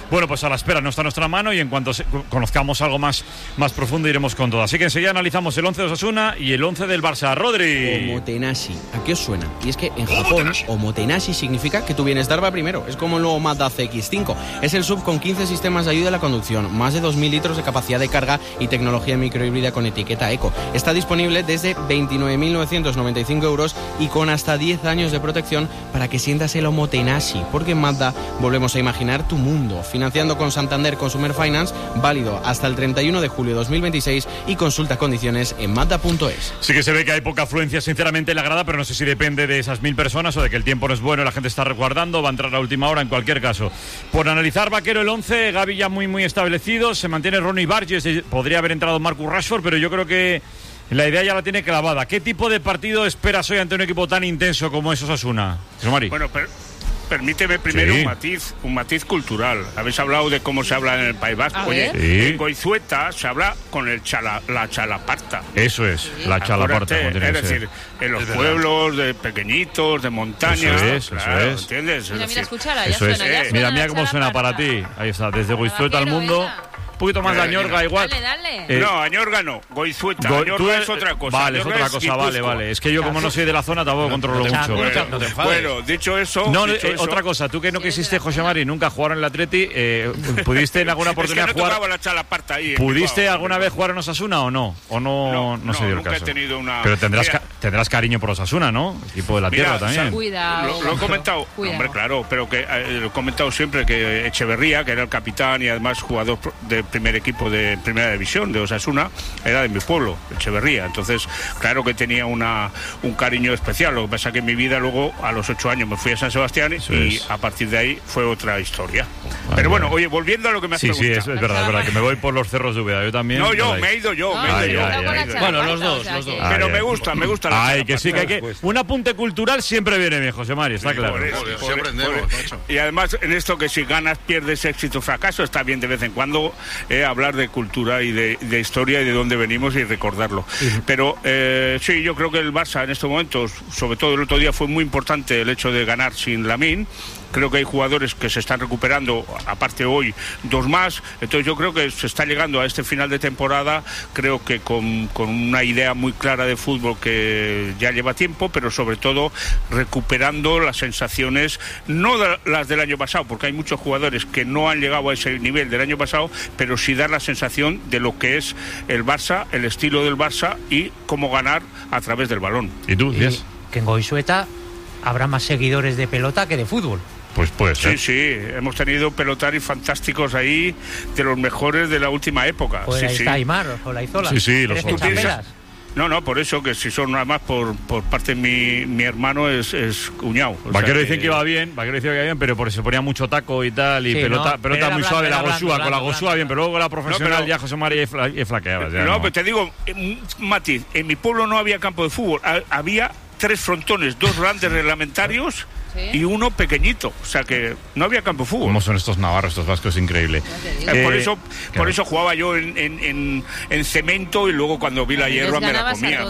Bueno, pues a la espera, no está en nuestra mano, y en cuanto conozcamos algo más profundo iremos con todo. Así que enseguida analizamos el 11 de Osasuna y el 11 del Barça. Rodri. Omotenashi, ¿a qué os suena? Y es que en Japón, Omotenashi significa que tu bienestar va primero. Es como el nuevo Mazda CX-5. Es el SUV con 15 sistemas de ayuda a la conducción, más de 2.000 litros de capacidad de carga y tecnología microhíbrida con etiqueta eco. Está disponible desde 29.995 euros y con hasta 10 años de protección para que sientas el Omotenashi, porque en Mazda volvemos a imaginar tu mundo. Financiando con Santander Consumer Finance, válido hasta el 31 de julio de 2026 y consulta condiciones en Mazda.es. Sí que se ve que hay poca afluencia, sinceramente, en la grada, pero no sé si depende de esas 1.000 personas o de que el tiempo no es bueno, la gente está resguardando, va a entrar a última hora en cualquier caso. Por analizar, Vaquero, el 11, Gavi ya muy establecido, se mantiene Ronnie Barges, podría haber entrado Marcus Rashford, pero yo creo que la idea ya la tiene clavada. ¿Qué tipo de partido esperas hoy ante un equipo tan intenso como es Osasuna? Bueno, permíteme primero un matiz cultural. Habéis hablado de cómo se habla en el País Vasco. Oye, en Goizueta se habla con la chalaparta. Eso es, la chalaparta. Es decir, en los pueblos de pequeñitos, de montaña. Eso es. ¿Entiendes? Mira, escúchala, eso es. Mira cómo suena para ti. Ahí está, desde Goizueta al mundo. Un poquito más de Añorga igual. Dale. No, Añorga no, Goizueta. Añorga es otra cosa. Vale, es otra cosa, vale. Es que yo, como no soy de la zona, tampoco controlo mucho. Bueno, dicho eso... otra cosa, tú que no quisiste, José Mari, nunca jugar en el Atleti, ¿pudiste en alguna oportunidad jugar? La chalaparta ahí, ¿Pudiste alguna vez jugar en Osasuna o no? ¿O no se dio el caso? He tenido una... Pero tendrás cariño por Osasuna, ¿no? Equipo de la tierra también. Cuidado. Lo he comentado, hombre, claro, pero que lo he comentado siempre que Echeverría, que era el capitán y además jugador de primer equipo de primera división de Osasuna, era de mi pueblo, Echeverría. Entonces, claro que tenía un cariño especial. Lo que pasa que en mi vida luego, a los 8 años, me fui a San Sebastián y a partir de ahí fue otra historia. Pero bueno, oye, volviendo a lo que me has preguntado. Sí, es verdad, que me voy por los cerros de Úbeda. Yo también. No, me he ido yo. Bueno, los dos. Pero me gusta la que sí, que hay que... Un apunte cultural siempre viene bien, José Mari, está claro. Y además, en esto que si ganas, pierdes, éxito, fracaso, está bien de vez en cuando hablar de cultura y de historia y de dónde venimos y recordarlo. Pero sí, yo creo que el Barça en estos momentos, sobre todo el otro día, fue muy importante el hecho de ganar sin Lamine. Creo que hay jugadores que se están recuperando, aparte hoy 2 más, entonces yo creo que se está llegando a este final de temporada, creo que con una idea muy clara de fútbol que ya lleva tiempo, pero sobre todo recuperando las sensaciones, no las del año pasado, porque hay muchos jugadores que no han llegado a ese nivel del año pasado, pero sí dar la sensación de lo que es el Barça, el estilo del Barça y cómo ganar a través del balón. ¿Y tú, Díaz? Que en Goizueta habrá más seguidores de pelota que de fútbol. Pues puede ser. Sí, hemos tenido pelotaris fantásticos ahí, de los mejores de la última época. Pues ahí está Aimar, Olaizola. Sí, los otros. No, por eso, que si son nada más por parte de mi hermano es cuñado. Vaquero dicen que iba bien, pero se ponía mucho taco y tal, y sí, pelota muy suave, la Gosúa, con la Gosúa bien, pero luego la profesional ya José María y flaqueaba. Pero te digo, Mati, en mi pueblo no había campo de fútbol, había 3 frontones, 2 grandes reglamentarios y uno pequeñito, o sea que no había campo de fútbol. ¿Cómo son estos navarros, estos vascos? Increíble. Por eso jugaba yo en cemento y luego cuando vi la hierba me la comía.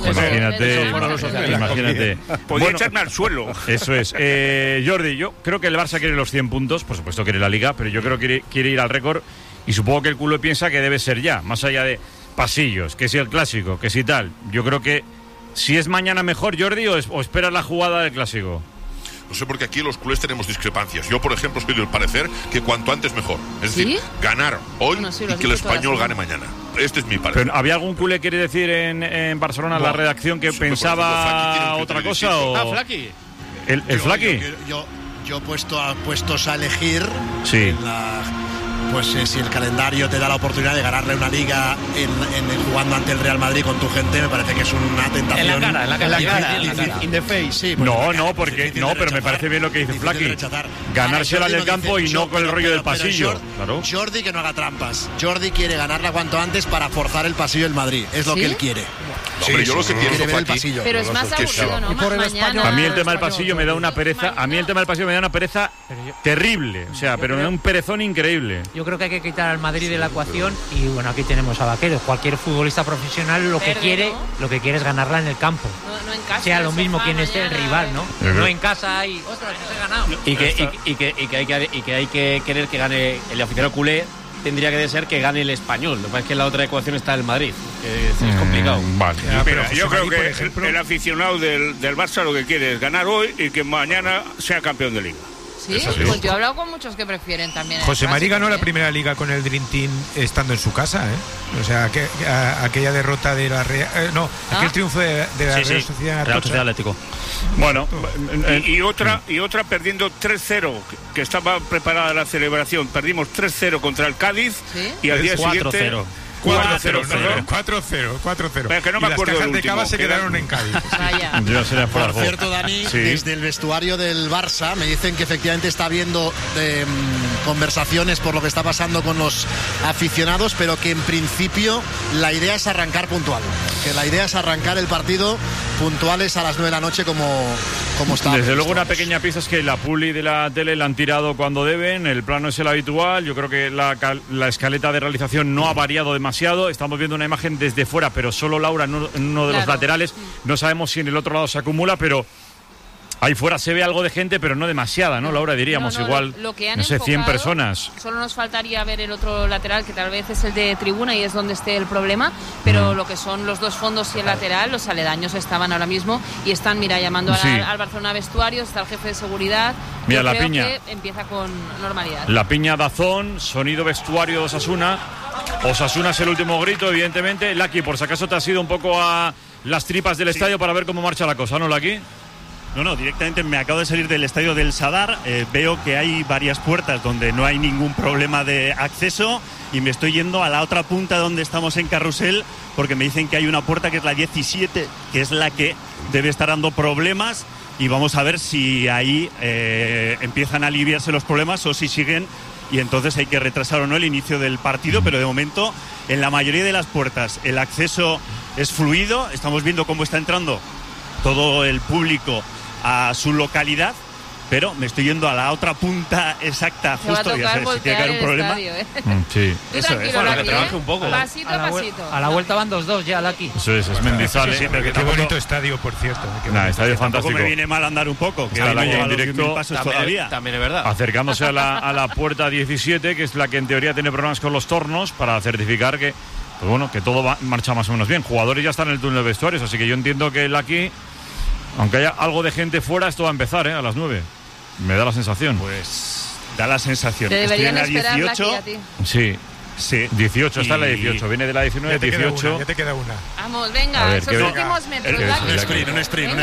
Imagínate. Podía echarme al suelo. Eso es. Jordi, yo creo que el Barça quiere los 100 puntos, por supuesto quiere la Liga, pero yo creo que quiere ir al récord y supongo que el culo piensa que debe ser ya, más allá de pasillos, que si el clásico, que si tal. Yo creo que si es mañana mejor, Jordi, o esperas la jugada del clásico. No sé, porque aquí los culés tenemos discrepancias. Yo, por ejemplo, soy del parecer que cuanto antes mejor. Es decir, ganar hoy y que el Español gane mañana. Este es mi parecer. ¿Pero había algún culé, quiere decir, en Barcelona, la redacción, que pensaba otra cosa? ¿O? Flaqui. ¿El Flaqui? Yo puestos a elegir. Sí. Pues si el calendario te da la oportunidad de ganarle una liga jugando ante el Real Madrid con tu gente, me parece que es una tentación. En la cara. In the face, sí. Pero me parece bien lo que dice Flaqui. Ganársela en el campo y no con el rollo del pasillo. Claro. Jordi, que no haga trampas. Jordi quiere ganarla cuanto antes para forzar el pasillo del Madrid. Es lo que él quiere. No, hombre, yo lo que pienso, pasillo. Pero es más aburrido, ¿no? A mí el tema del pasillo me da una pereza. A mí el tema del pasillo me da una pereza terrible. O sea, pero un perezón increíble. Yo creo que hay que quitar al Madrid de la ecuación y bueno, aquí tenemos a Vaquero. Cualquier futbolista profesional lo que quiere es ganarla en el campo. No en casa. Sea lo mismo quien esté el rival, ¿no? No en casa y ostras, nos he ganado. Y que hay que querer que gane el aficionado culé. Tendría que ser que gane el Español. Lo que pasa es que en la otra ecuación está el Madrid, que es complicado. Vale. Mira, yo creo que el aficionado del Barça lo que quiere es ganar hoy y que mañana sea campeón de Liga. Sí, pues yo he hablado con muchos que prefieren también. José Mari ganó la primera liga con el Dream Team estando en su casa, ¿eh? O sea, aquella derrota de la Real... aquel triunfo de la Real Sociedad Atlético. Bueno, y otra perdiendo 3-0, que estaba preparada la celebración. Perdimos 3-0 contra el Cádiz y al día siguiente... 4-0. Pero que no me y acuerdo las cajas del de último, cava se quedaron en Cádiz. Por cierto, Dani, desde el vestuario del Barça me dicen que efectivamente está habiendo conversaciones por lo que está pasando con los aficionados, pero que en principio la idea es arrancar puntual. Que la idea es arrancar el partido puntuales a las 9 de la noche como está. Desde luego una pequeña pista es que la publi de la tele la han tirado cuando deben, el plano es el habitual, yo creo que la escaleta de realización no ha variado demasiado, estamos viendo una imagen desde fuera, pero solo Laura en uno de los laterales, no sabemos si en el otro lado se acumula, pero ahí fuera se ve algo de gente, pero no demasiada, ¿no, Laura? Diríamos igual, lo que han no sé, 100 enfocado, personas. Solo nos faltaría ver el otro lateral, que tal vez es el de tribuna y es donde esté el problema, pero lo que son los dos fondos y el lateral, los aledaños estaban ahora mismo y están, llamando al Barcelona vestuario, está el jefe de seguridad. Mira, yo la creo piña. que empieza con normalidad. La piña Dazón, sonido vestuario de Osasuna. Osasuna es el último grito, evidentemente. Laki, por si acaso te has ido un poco a las tripas del estadio para ver cómo marcha la cosa, ¿no, Laki? No, directamente me acabo de salir del estadio del Sadar, veo que hay varias puertas donde no hay ningún problema de acceso y me estoy yendo a la otra punta donde estamos en Carrusel porque me dicen que hay una puerta que es la 17, que es la que debe estar dando problemas y vamos a ver si ahí empiezan a aliviarse los problemas o si siguen y entonces hay que retrasar o no el inicio del partido, pero de momento en la mayoría de las puertas el acceso es fluido, estamos viendo cómo está entrando todo el público a su localidad, pero me estoy yendo a la otra punta exacta, justo, ya sabes, si tiene que haber un problema. Sí. Eso es, para que trabaje un poco. Pasito a pasito. A la vuelta van 2-2 ya, Laki. Eso es Mendizales. Sí, pero qué bonito estadio, por cierto. Estadio fantástico. Me viene mal andar un poco, que está no en en directo pasos todavía. También es verdad. Acercándose a la puerta 17, que es la que en teoría tiene problemas con los tornos, para certificar que, pues bueno, que todo marcha más o menos bien. Jugadores ya están en el túnel de vestuarios, así que yo entiendo que Laki, aunque haya algo de gente fuera, esto va a empezar, a las 9. Me da la sensación. Pues da la sensación. Te deberían estoy en la esperar 18. a ti. Sí, 18, está en la 18, viene de la 19, 18. Ya te queda una. Vamos, venga, A ver, esos últimos metros. Un sprint.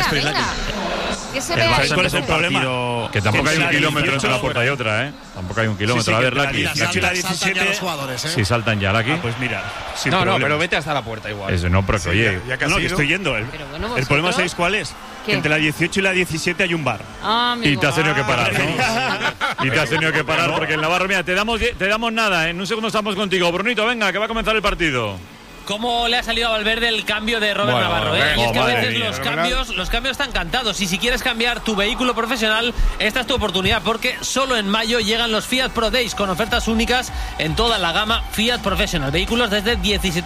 Que se vea. ¿Sabes cuál es el problema? Que tampoco hay un la kilómetro 18 entre una puerta y otra, Tampoco hay un kilómetro. A ver, Laki. Saltan ya los jugadores, Sí, saltan ya, Laki. Pues mira, No, pero vete hasta la puerta igual. Eso no, pero que oye. No, que estoy yendo. El problema, ¿sabéis cuál es? Que entre la 18 y la 17 hay un bar. Y te has tenido que parar, ¿no? Y te has tenido que parar porque en la barra, mira, te damos nada, En un segundo estamos contigo. Brunito, venga, que va a comenzar el partido. ¿Cómo le ha salido a Valverde el cambio de Robert Navarro? Y es que a veces los cambios están cantados. Y si quieres cambiar tu vehículo profesional, esta es tu oportunidad, porque solo en mayo llegan los Fiat Pro Days con ofertas únicas en toda la gama Fiat Professional. Vehículos desde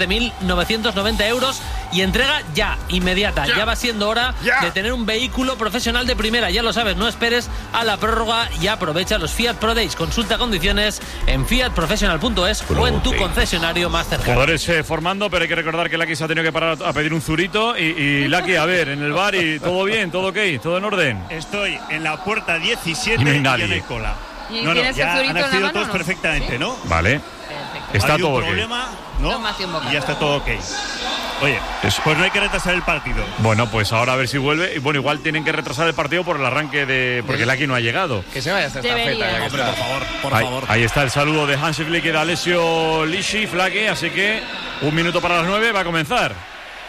17.990 euros y entrega ya, inmediata. Ya va siendo hora de tener un vehículo profesional de primera. Ya lo sabes, no esperes a la prórroga y aprovecha los Fiat Pro Days. Consulta condiciones en fiatprofessional.es o en tu concesionario más cercano. Jugadores formando, pero hay que recordar que Laki se ha tenido que parar a pedir un zurito y Laki, a ver, en el bar y todo bien, todo ok, todo en orden. Estoy en la puerta 17 y no hay y nadie. no hay cola. ¿Y No, tienes ya el zurito han en la accedido mano, todos perfectamente, ¿Sí? ¿no? Vale. Está ¿Hay todo un ok. problema? ¿No? Tómate un bocado. Y ya está todo ok. Oye, pues no hay que retrasar el partido. Bueno, pues ahora a ver si vuelve. Y bueno, igual tienen que retrasar el partido por el arranque porque Laki no ha llegado. Que se vaya hasta esta Debería. feta. Hombre, por favor. Ahí está el saludo de Hansi Flick y de Alessio Lisci, Flake, así que 1 minuto para las 9 va a comenzar.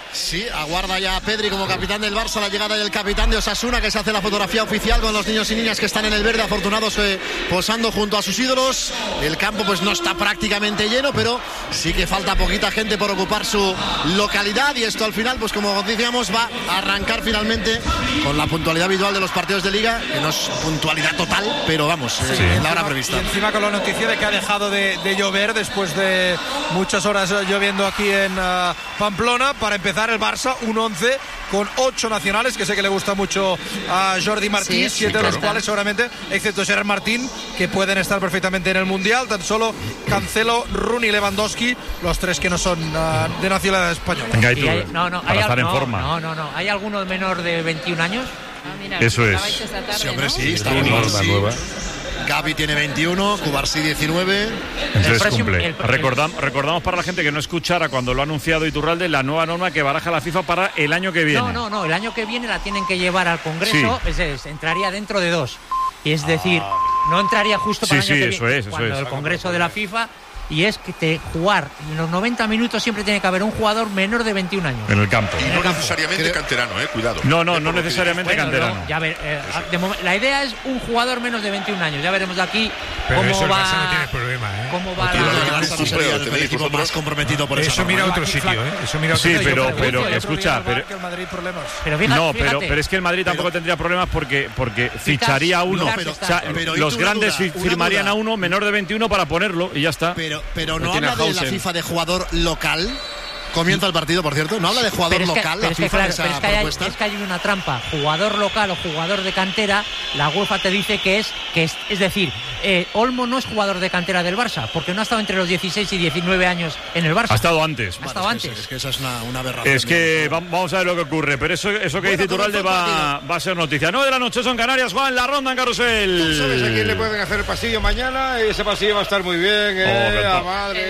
Sí, aguarda ya a Pedri como capitán del Barça la llegada del capitán de Osasuna, que se hace la fotografía oficial con los niños y niñas que están en el verde, afortunados posando junto a sus ídolos. El campo pues no está prácticamente lleno, pero sí que falta poquita gente por ocupar su localidad, y esto al final, pues como decíamos, va a arrancar finalmente con la puntualidad habitual de los partidos de Liga, que no es puntualidad total, pero vamos, en la hora prevista. Y encima con la noticia de que ha dejado de llover después de muchas horas lloviendo aquí en Pamplona, para empezar el Barça, un 11 con 8 nacionales, que sé que le gusta mucho a Jordi Martí, 7 de los cuales seguramente, excepto Gerard Martín, que pueden estar perfectamente en el Mundial, tan solo Cancelo, Rooney, Lewandowski, los 3 que no son de nacionalidad española. Venga, tú, para estar en forma. No, ¿hay alguno menor de 21 años? Mira, eso es. Tarde, sí, hombre, ¿no? sí, está nueva. Gavi tiene 21, Cubarsí 19. Entonces cumple. Recordamos para la gente que no escuchara cuando lo ha anunciado Iturralde la nueva norma que baraja la FIFA para el año que viene. No, el año que viene la tienen que llevar al Congreso, entraría dentro de 2. Y es decir, no entraría justo para el año que viene. Eso es. El Congreso de la FIFA. Y es que jugar en los 90 minutos siempre tiene que haber un jugador menor de 21 años. En el campo. Y no necesariamente canterano, cuidado. No necesariamente canterano. Ya ver, la idea es un jugador menos de 21 años. Ya veremos de aquí pero cómo eso va. El Barça no tiene problema, cómo va el Barça no sería el equipo más comprometido por eso. Eso mira a otro sitio, Eso mira a otro sitio. pero escucha, pero es que el Madrid tampoco tendría problemas porque ficharía a uno. Los grandes firmarían a uno menor de 21 para ponerlo y ya está. Pero no habla de la FIFA de jugador local. Comienza el partido, por cierto. No habla de jugador local. Es que hay una trampa. Jugador local o jugador de cantera, la UEFA te dice que es decir, Olmo no es jugador de cantera del Barça, porque no ha estado entre los 16 y 19 años en el Barça. Ha estado antes. Es que esa es una aberración. Es que vamos a ver lo que ocurre. Pero eso que dice Iturralde va a ser noticia. 9 de la noche son Canarias, Juan, la ronda en Carrusel. ¿Tú sabes a quién le pueden hacer el pasillo mañana? Ese pasillo va a estar muy bien, a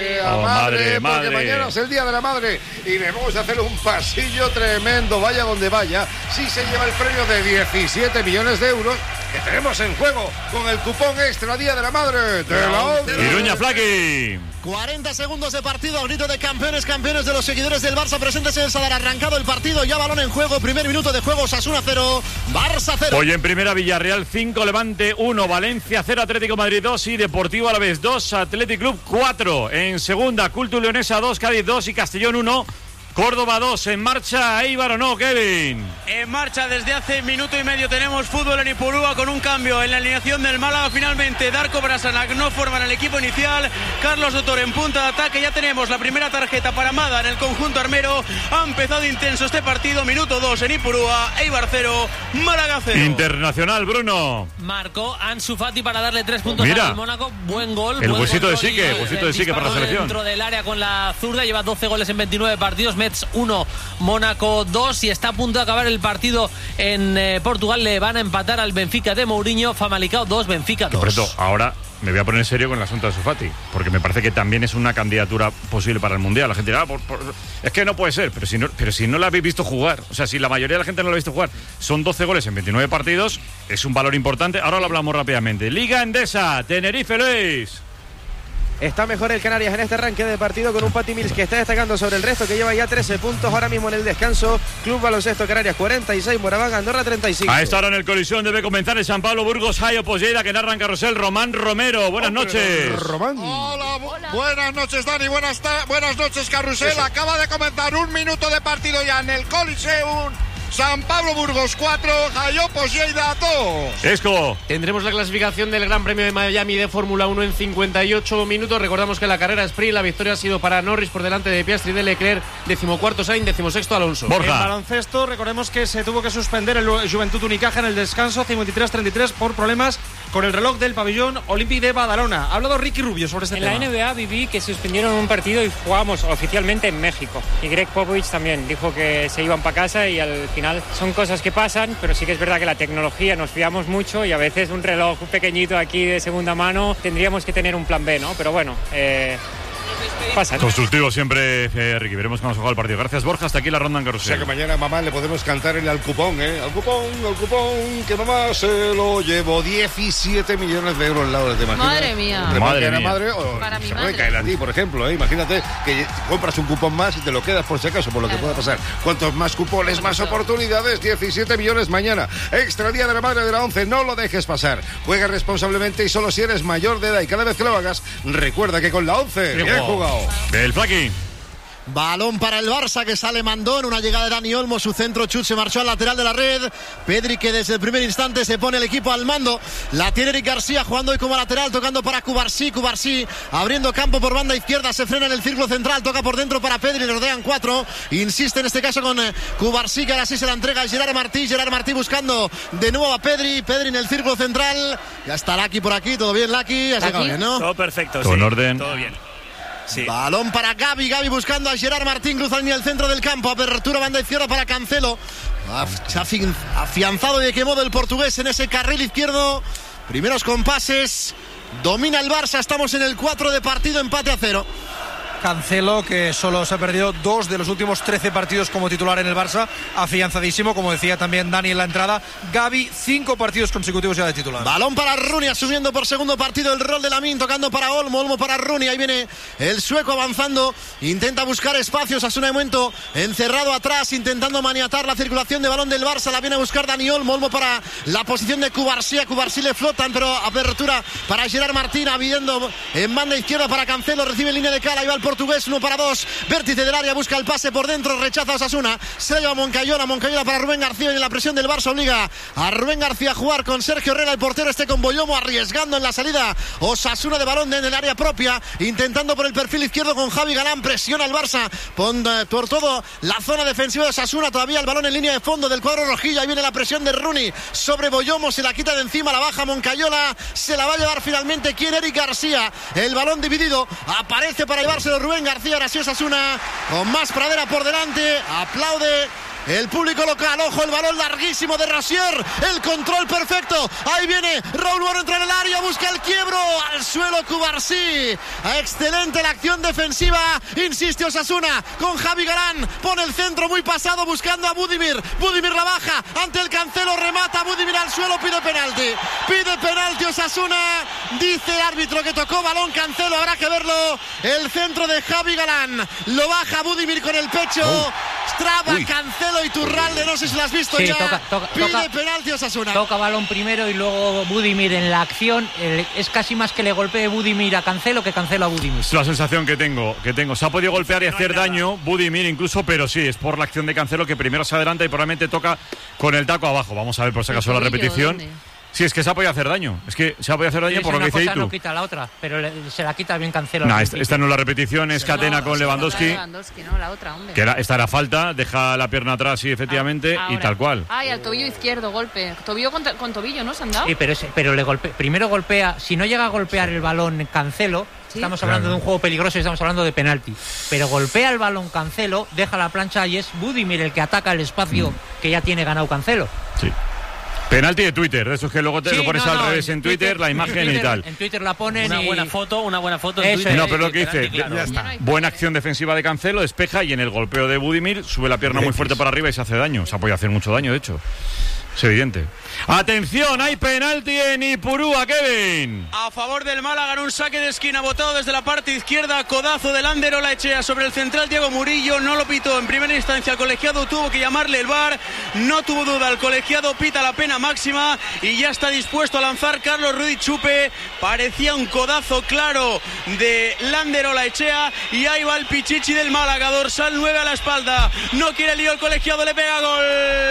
madre, porque mañana es el Día de la Madre. Y le vamos a hacer un pasillo tremendo, vaya donde vaya. Sí se lleva el premio de 17 millones de euros que tenemos en juego con el cupón extra Día de la Madre de la ONCE. Iruña Flaqui. 40 segundos de partido, grito de campeones de los seguidores del Barça presentes en el Sadar. Arrancado el partido, ya balón en juego, primer minuto de juego, Osasuna 0, Barça 0. Hoy en primera, Villarreal 5, Levante 1, Valencia 0, Atlético Madrid 2 y Deportivo Alavés 2, Athletic Club 4. En segunda, Cultu Leonesa 2, Cádiz 2 y Castellón 1. Córdoba 2, en marcha Eibar o no, Kevin. En marcha desde hace minuto y medio tenemos fútbol en Ipurúa con un cambio en la alineación del Málaga. Finalmente Darko Brasanac no forman el equipo inicial. Carlos Dotor en punta de ataque. Ya tenemos la primera tarjeta para Mada en el conjunto armero. Ha empezado intenso este partido. Minuto 2 en Ipurúa. Eibar 0, Málaga 0. Internacional, Bruno. Marcó Ansu Fati para darle 3 puntos al Mónaco. Buen gol. El huesito de Sique para la selección. Dentro del área con la zurda. Lleva 12 goles en 29 partidos. 1, Mónaco 2 y está a punto de acabar el partido en Portugal. Le van a empatar al Benfica de Mourinho. Famalicão 2, Benfica 2. Por cierto, ahora me voy a poner en serio con el asunto de Ansu Fati, porque me parece que también es una candidatura posible para el Mundial. La gente dirá, es que no puede ser, pero si no la habéis visto jugar, o sea, si la mayoría de la gente no la ha visto jugar, son 12 goles en 29 partidos, es un valor importante. Ahora lo hablamos rápidamente. Liga Endesa, Tenerife, Luis. Está mejor el Canarias en este arranque de partido con un Pati Mills que está destacando sobre el resto, que lleva ya 13 puntos ahora mismo en el descanso. Club Baloncesto Canarias 46, Moraván Andorra 35. A esta hora en el colisión debe comenzar el San Pablo Burgos Hayo Pollera, que narra en Carrusel Román Romero. Buenas noches. Hola, buenas noches, Dani. Buenas noches, Carrusel. Acaba de comenzar un minuto de partido ya en el Coliseum. San Pablo Burgos 4, Jayopos Lleida 2. Esco. Tendremos la clasificación del Gran Premio de Miami de Fórmula 1 en 58 minutos. Recordamos que la carrera sprint, la victoria ha sido para Norris por delante de Piastri, de Leclerc, 14º Sainz, 16º Alonso. Borja. En baloncesto, recordemos que se tuvo que suspender el Juventud Unicaja en el descanso 53-33 por problemas con el reloj del pabellón Olímpic de Badalona. Ha hablado Ricky Rubio sobre este tema. En la NBA viví que suspendieron un partido y jugamos oficialmente en México. Y Greg Popovich también dijo que se iban para casa y al final son cosas que pasan, pero sí que es verdad que la tecnología nos fiamos mucho y a veces un reloj pequeñito aquí de segunda mano tendríamos que tener un plan B, ¿no? Pero bueno, Pasan. Constructivo siempre, Ricky. Veremos cómo se juega el partido. Gracias, Borja. Hasta aquí la ronda en Carrusel. O sea que mañana a mamá le podemos cantar el al cupón, al cupón, que mamá se lo llevó. 17 millones de euros al lado de Madre mía. Madre mía. Madre, o para mi se madre. puede caer a ti, por ejemplo. Imagínate que compras un cupón más y te lo quedas por si acaso, por lo que pueda pasar. Cuantos más cupones, más oportunidades. 17 millones mañana. Extra día de la madre de la 11. No lo dejes pasar. Juega responsablemente y solo si eres mayor de edad. Y cada vez que lo hagas, recuerda que con la 11 bien jugado. El Flaqui. Balón para el Barça, que sale Mandón, una llegada de Dani Olmo, su centro chut se marchó al lateral de la red. Pedri, que desde el primer instante se pone el equipo al mando. La tiene Eric García jugando hoy como lateral, tocando para Cubarsí abriendo campo por banda izquierda, se frena en el círculo central, toca por dentro para Pedri, le rodean 4, insiste en este caso con Cubarsí, que ahora sí se la entrega a Gerard Martí buscando de nuevo a Pedri en el círculo central. Ya está Laki por aquí, todo bien Laki, has llegado bien, ¿no? Todo perfecto, todo en orden. Todo bien. Sí. Balón para Gavi buscando a Gerard Martín, cruza la línea del centro del campo, apertura banda izquierda para Cancelo. Se ha afianzado de qué modo el portugués en ese carril izquierdo. Primeros compases, domina el Barça, estamos en el 4 de partido, empate a 0. Cancelo, que solo se ha perdido 2 de los últimos 13 partidos como titular en el Barça, afianzadísimo, como decía también Dani en la entrada. Gavi, 5 partidos consecutivos ya de titular. Balón para Rooney, asumiendo por segundo partido el rol de Lamine, tocando para Olmo para Rooney, ahí viene el sueco avanzando, intenta buscar espacios, a su momento encerrado atrás, intentando maniatar la circulación de balón del Barça, la viene a buscar Dani Olmo para la posición de Cubarsí, a Cubarsí le flotan, pero apertura para Gerard Martín, abriendo en banda izquierda para Cancelo, recibe en línea de cara, ahí va el portugués, 1 para 2, vértice del área, busca el pase por dentro, rechaza a Osasuna, se la lleva Moncayola para Rubén García, y la presión del Barça obliga a Rubén García a jugar con Sergio Herrera, el portero con Boyomo, arriesgando en la salida Osasuna de balón en el área propia, intentando por el perfil izquierdo con Javi Galán, presiona el Barça por todo la zona defensiva de Osasuna, todavía el balón en línea de fondo del cuadro rojillo, ahí viene la presión de Rooney sobre Boyomo, se la quita de encima, la baja Moncayola, se la va a llevar finalmente Eric García, el balón dividido, aparece para llevárselo Rubén García, ahora sí Osasuna con más pradera por delante, aplaude el público local, ojo el balón larguísimo de Rosier, el control perfecto, ahí viene Raúl Bueno, entra en el área, busca el quiebro, al suelo Cubarsí, excelente la acción defensiva, insiste Osasuna con Javi Galán, pone el centro muy pasado buscando a Budimir la baja, ante el Cancelo, remata Budimir al suelo, pide penalti Osasuna, dice el árbitro que tocó balón Cancelo, habrá que verlo, el centro de Javi Galán, lo baja Budimir con el pecho, traba Cancelo y Turralde, no sé si lo has visto ya. Pide penalti Osasuna. Toca balón primero y luego Budimir en la acción. Es casi más que le golpee Budimir a Cancelo que Cancelo a Budimir. Es la sensación que tengo. Se ha podido golpear y hacer daño Budimir incluso, pero sí, es por la acción de Cancelo que primero se adelanta y probablemente toca con el taco abajo. Vamos a ver por si acaso la repetición. Sí, es que se ha podido hacer daño. Por lo que dice Itu. No quita la otra, pero se la quita bien Cancelo. No, esta no es la repetición, es Catena con Lewandowski. La otra, hombre. Esta era falta, deja la pierna atrás, sí, efectivamente, y tal cual. Y al tobillo izquierdo, golpe. Tobillo con tobillo, ¿no? ¿Se han dado? Sí, pero primero golpea, si no llega a golpear el balón Cancelo, ¿sí? Estamos hablando de un juego peligroso y estamos hablando de penalti. Pero golpea el balón Cancelo, deja la plancha y es Budimir el que ataca el espacio que ya tiene ganado Cancelo. Sí. Penalti de Twitter, de esos que luego te lo pones al revés en Twitter, la imagen y tal. En Twitter la ponen una buena foto en Twitter. No, pero lo que dice, claro. Ya está. Buena acción defensiva de Cancelo, despeja y en el golpeo de Budimir sube la pierna muy fuerte para arriba y se hace daño. Se ha podido hacer mucho daño, de hecho. Es evidente. Atención, hay penalti en Ipurúa, Kevin. A favor del Málaga en un saque de esquina botado desde la parte izquierda, codazo del Ander Olaechea sobre el central Diego Murillo, no lo pitó en primera instancia el colegiado, tuvo que llamarle el VAR, no tuvo duda el colegiado, pita la pena máxima y ya está dispuesto a lanzar Carlos Ruiz Chupe, parecía un codazo claro de Ander Olaechea y ahí va el Pichichi del Málaga, dorsal 9 a la espalda, no quiere lío el colegiado, le pega gol.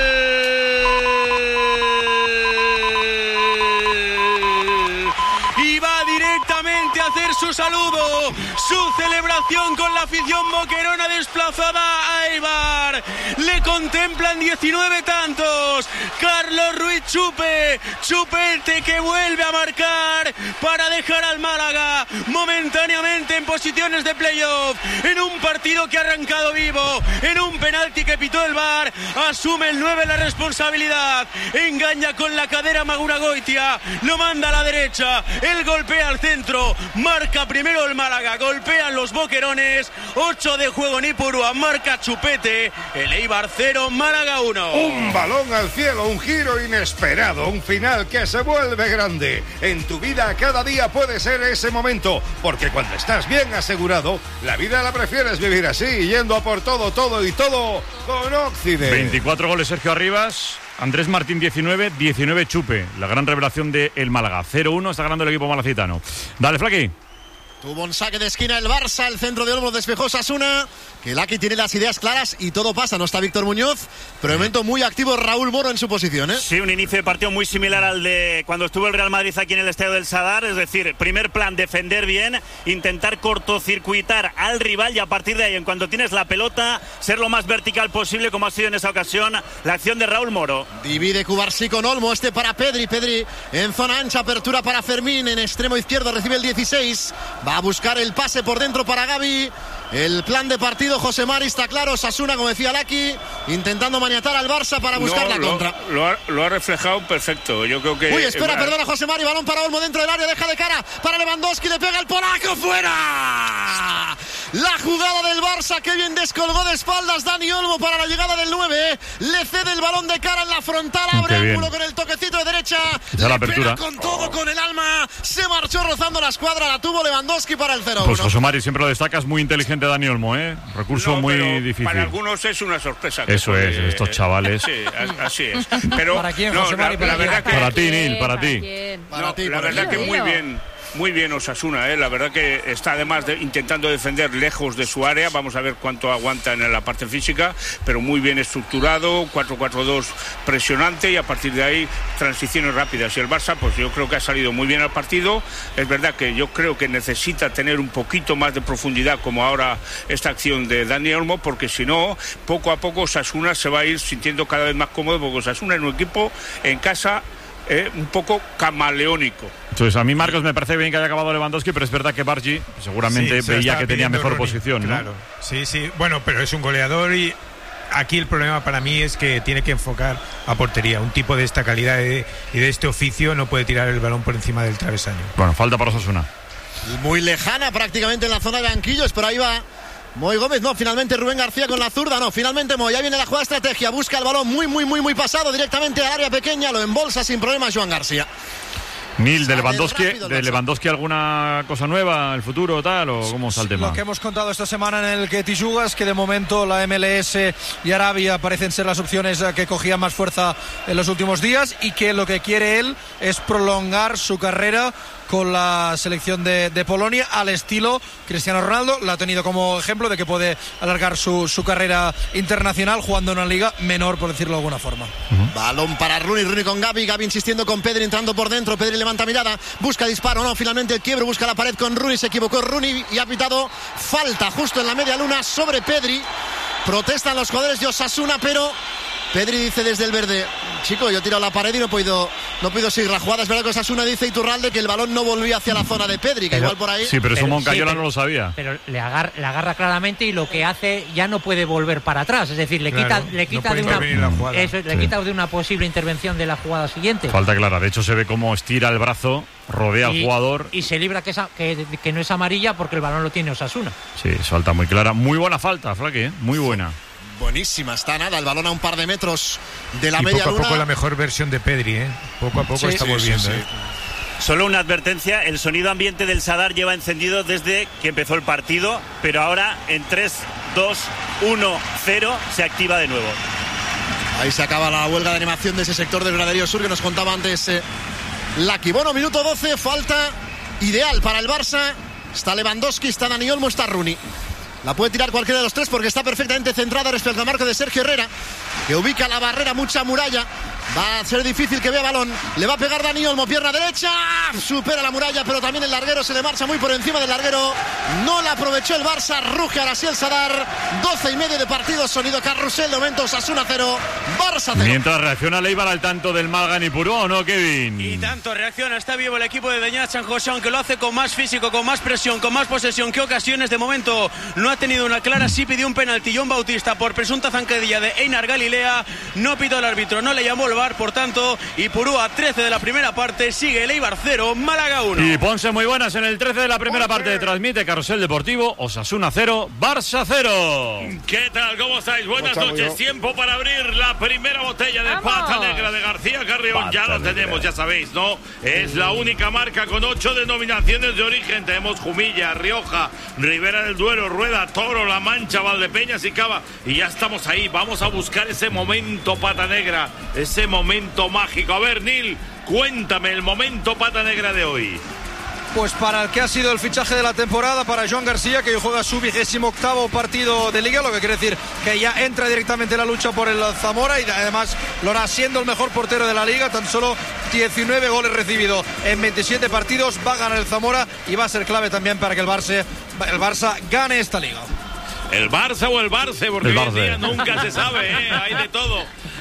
Y va directamente a hacer su saludo, su celebración con la afición boquerona desplazada a Eibar. Le contemplan 19 tantos. Carlos Ruiz Chupete que vuelve a marcar para dejar al Málaga momentáneamente en posiciones de playoff, en un partido que ha arrancado vivo, en un penalti que pitó el VAR. Asume el 9 la responsabilidad, engaña con la cadera Magura Goitia, lo manda a la derecha, el golpea al centro, marca primero el Málaga, golpean los boquerones, 8 de juego en Ipurúa, marca Chupete, el Eibar 0, Málaga 1. Un balón al cielo, un giro inesperado, un final que se vuelve grande. En tu vida cada día puede ser ese momento, porque cuando estás bien asegurado, la vida la prefieres vivir así, yendo a por todo y todo con Occident. 24 goles Sergio Arribas, Andrés Martín 19 Chupe, la gran revelación de el Málaga. 0-1 está ganando el equipo malacitano. Dale, Flaqui. Tuvo un saque de esquina el Barça, el centro de Olmo despejó Osasuna, que Laki tiene las ideas claras y todo pasa, no está Víctor Muñoz, pero de momento muy activo Raúl Moro en su posición, ¿eh? Sí, un inicio de partido muy similar al de cuando estuvo el Real Madrid aquí en el estadio del Sadar, es decir, primer plan, defender bien, intentar cortocircuitar al rival y a partir de ahí, en cuanto tienes la pelota, ser lo más vertical posible, como ha sido en esa ocasión la acción de Raúl Moro. Divide Cubarsí con Olmo, este para Pedri en zona ancha, apertura para Fermín, en extremo izquierdo recibe el 16, va a buscar el pase por dentro para Gavi. El plan de partido, José Mari, está claro. Osasuna, como decía Laki, intentando maniatar al Barça para buscar la contra. Lo ha reflejado perfecto. Yo creo que... Uy, espera, perdona, José Mari. Balón para Olmo dentro del área, deja de cara para Lewandowski, le pega el polaco, ¡fuera! La jugada del Barça, que bien descolgó de espaldas Dani Olmo para la llegada del 9. Le cede el balón de cara en la frontal, abre ángulo con el toquecito de derecha. La apertura. Pega con todo, con el alma. Se marchó rozando la escuadra, la tuvo Lewandowski para el 0-1. Pues José Mari siempre lo destacas, muy inteligente Dani Olmo, recurso muy difícil. Para algunos es una sorpresa. Eso es, estos chavales. Sí, así es. Pero ¿para quién, José Mari? La verdad que... Para ti, Nil, para ti. La verdad que muy bien Osasuna, la verdad que está además intentando defender lejos de su área, vamos a ver cuánto aguanta en la parte física, pero muy bien estructurado, 4-4-2 presionante y a partir de ahí transiciones rápidas. Y el Barça, pues yo creo que ha salido muy bien al partido. Es verdad que yo creo que necesita tener un poquito más de profundidad, como ahora esta acción de Dani Olmo, porque si no, poco a poco Osasuna se va a ir sintiendo cada vez más cómodo, porque Osasuna es un equipo en casa un poco camaleónico. Entonces, a mí, Marcos, me parece bien que haya acabado Lewandowski, pero es verdad que Bargi seguramente veía que tenía mejor posición, ¿no? Claro, sí, bueno, pero es un goleador y aquí el problema para mí es que tiene que enfocar a portería. Un tipo de esta calidad y de este oficio no puede tirar el balón por encima del travesaño. Bueno, falta para Osasuna. Muy lejana prácticamente en la zona de banquillos, pero ahí va Moy Gómez, no, finalmente Rubén García con la zurda, no, finalmente Moy, ya viene la jugada estrategia, busca el balón muy pasado directamente al área pequeña, lo embolsa sin problemas Joan García. Nil, ¿de Lewandowski alguna cosa nueva, el futuro tal, o cómo está el tema? Lo que hemos contado esta semana en el Ketty Jugas, que de momento la MLS y Arabia parecen ser las opciones que cogían más fuerza en los últimos días y que lo que quiere él es prolongar su carrera con la selección de Polonia al estilo Cristiano Ronaldo. La ha tenido como ejemplo de que puede alargar su carrera internacional jugando en una liga menor, por decirlo de alguna forma. Balón para Rooney con Gavi insistiendo con Pedri, entrando por dentro. Pedri levanta mirada, busca disparo, no, finalmente el quiebro, busca la pared con Rooney, se equivocó Rooney y ha pitado falta justo en la media luna sobre Pedri. Protestan los jugadores de Osasuna, pero Pedri dice desde el verde: chico, yo he tirado la pared y no he podido seguir la jugada. Es verdad que Osasuna dice Iturralde que el balón no volvía hacia la zona de Pedri, que pero, igual por ahí... Sí, pero eso Moncayola no lo sabía. Pero le agarra claramente y lo que hace ya no puede volver para atrás. Es decir, le quita de una posible intervención de la jugada siguiente. Falta clara. De hecho, se ve cómo estira el brazo, rodea al jugador. Y se libra que no es amarilla porque el balón lo tiene Osasuna. Sí, es falta muy clara. Muy buena falta, Flaque, muy buena. Buenísima, está nada, el balón a un par de metros de la media luna. Poco a poco la mejor versión de Pedri, Poco a poco está volviendo. Solo una advertencia, el sonido ambiente del Sadar lleva encendido desde que empezó el partido, pero ahora en 3, 2, 1, 0 se activa de nuevo. Ahí se acaba la huelga de animación de ese sector del graderío sur que nos contaba antes Laki. Bueno, minuto 12, falta ideal para el Barça. Está Lewandowski, está Dani Olmo, está Rooney. La puede tirar cualquiera de los tres porque está perfectamente centrada respecto al marco de Sergio Herrera, que ubica la barrera, mucha muralla. Va a ser difícil que vea balón. Le va a pegar Dani Olmo, pierna derecha. Supera la muralla, pero también el larguero se le marcha muy por encima del larguero. No la aprovechó el Barça. Ruge ahora sí el Sadar. 12:30 de partido. Sonido carrusel. De momento Osasuna 0, Barça 0. Mientras reacciona Leibar al tanto del Málaga en Ipurúa, ¿no, Kevin? Y tanto reacciona. Está vivo el equipo de Beñat San José, aunque lo hace con más físico, con más presión, con más posesión que ocasiones. De momento no ha tenido una clara. Sí pidió un penalti John Bautista por presunta zancadilla de Einar Galilea. No pitó el árbitro. No le llamó el VAR. Por tanto, Ipurúa 13 de la primera parte, sigue el Eibar 0, Málaga 1. Y Ponce muy buenas en el 13 de la primera parte. Transmite Carrusel Deportivo, Osasuna 0, Barça 0. ¿Qué tal? ¿Cómo estáis? Buenas noches. Tiempo para abrir la primera botella de Pata Negra de García Carrión. Ya lo tenemos, ya sabéis, ¿no? Es la única marca con 8 denominaciones de origen. Tenemos Jumilla, Rioja, Ribera del Duero, Rueda, Toro, La Mancha, Valdepeñas y Cava. Y ya estamos ahí. Vamos a buscar ese momento Pata Negra, ese momento mágico. A ver, Nil, cuéntame el momento Pata Negra de hoy. Pues para el que ha sido el fichaje de la temporada, para Joan García, que hoy juega su 28º partido de Liga, lo que quiere decir que ya entra directamente en la lucha por el Zamora y además lo hará siendo el mejor portero de la Liga, tan solo 19 goles recibidos en 27 partidos, va a ganar el Zamora y va a ser clave también para que el Barça gane esta Liga. ¿El Barça o el Barça? Porque hoy en día nunca se sabe, hay de todo.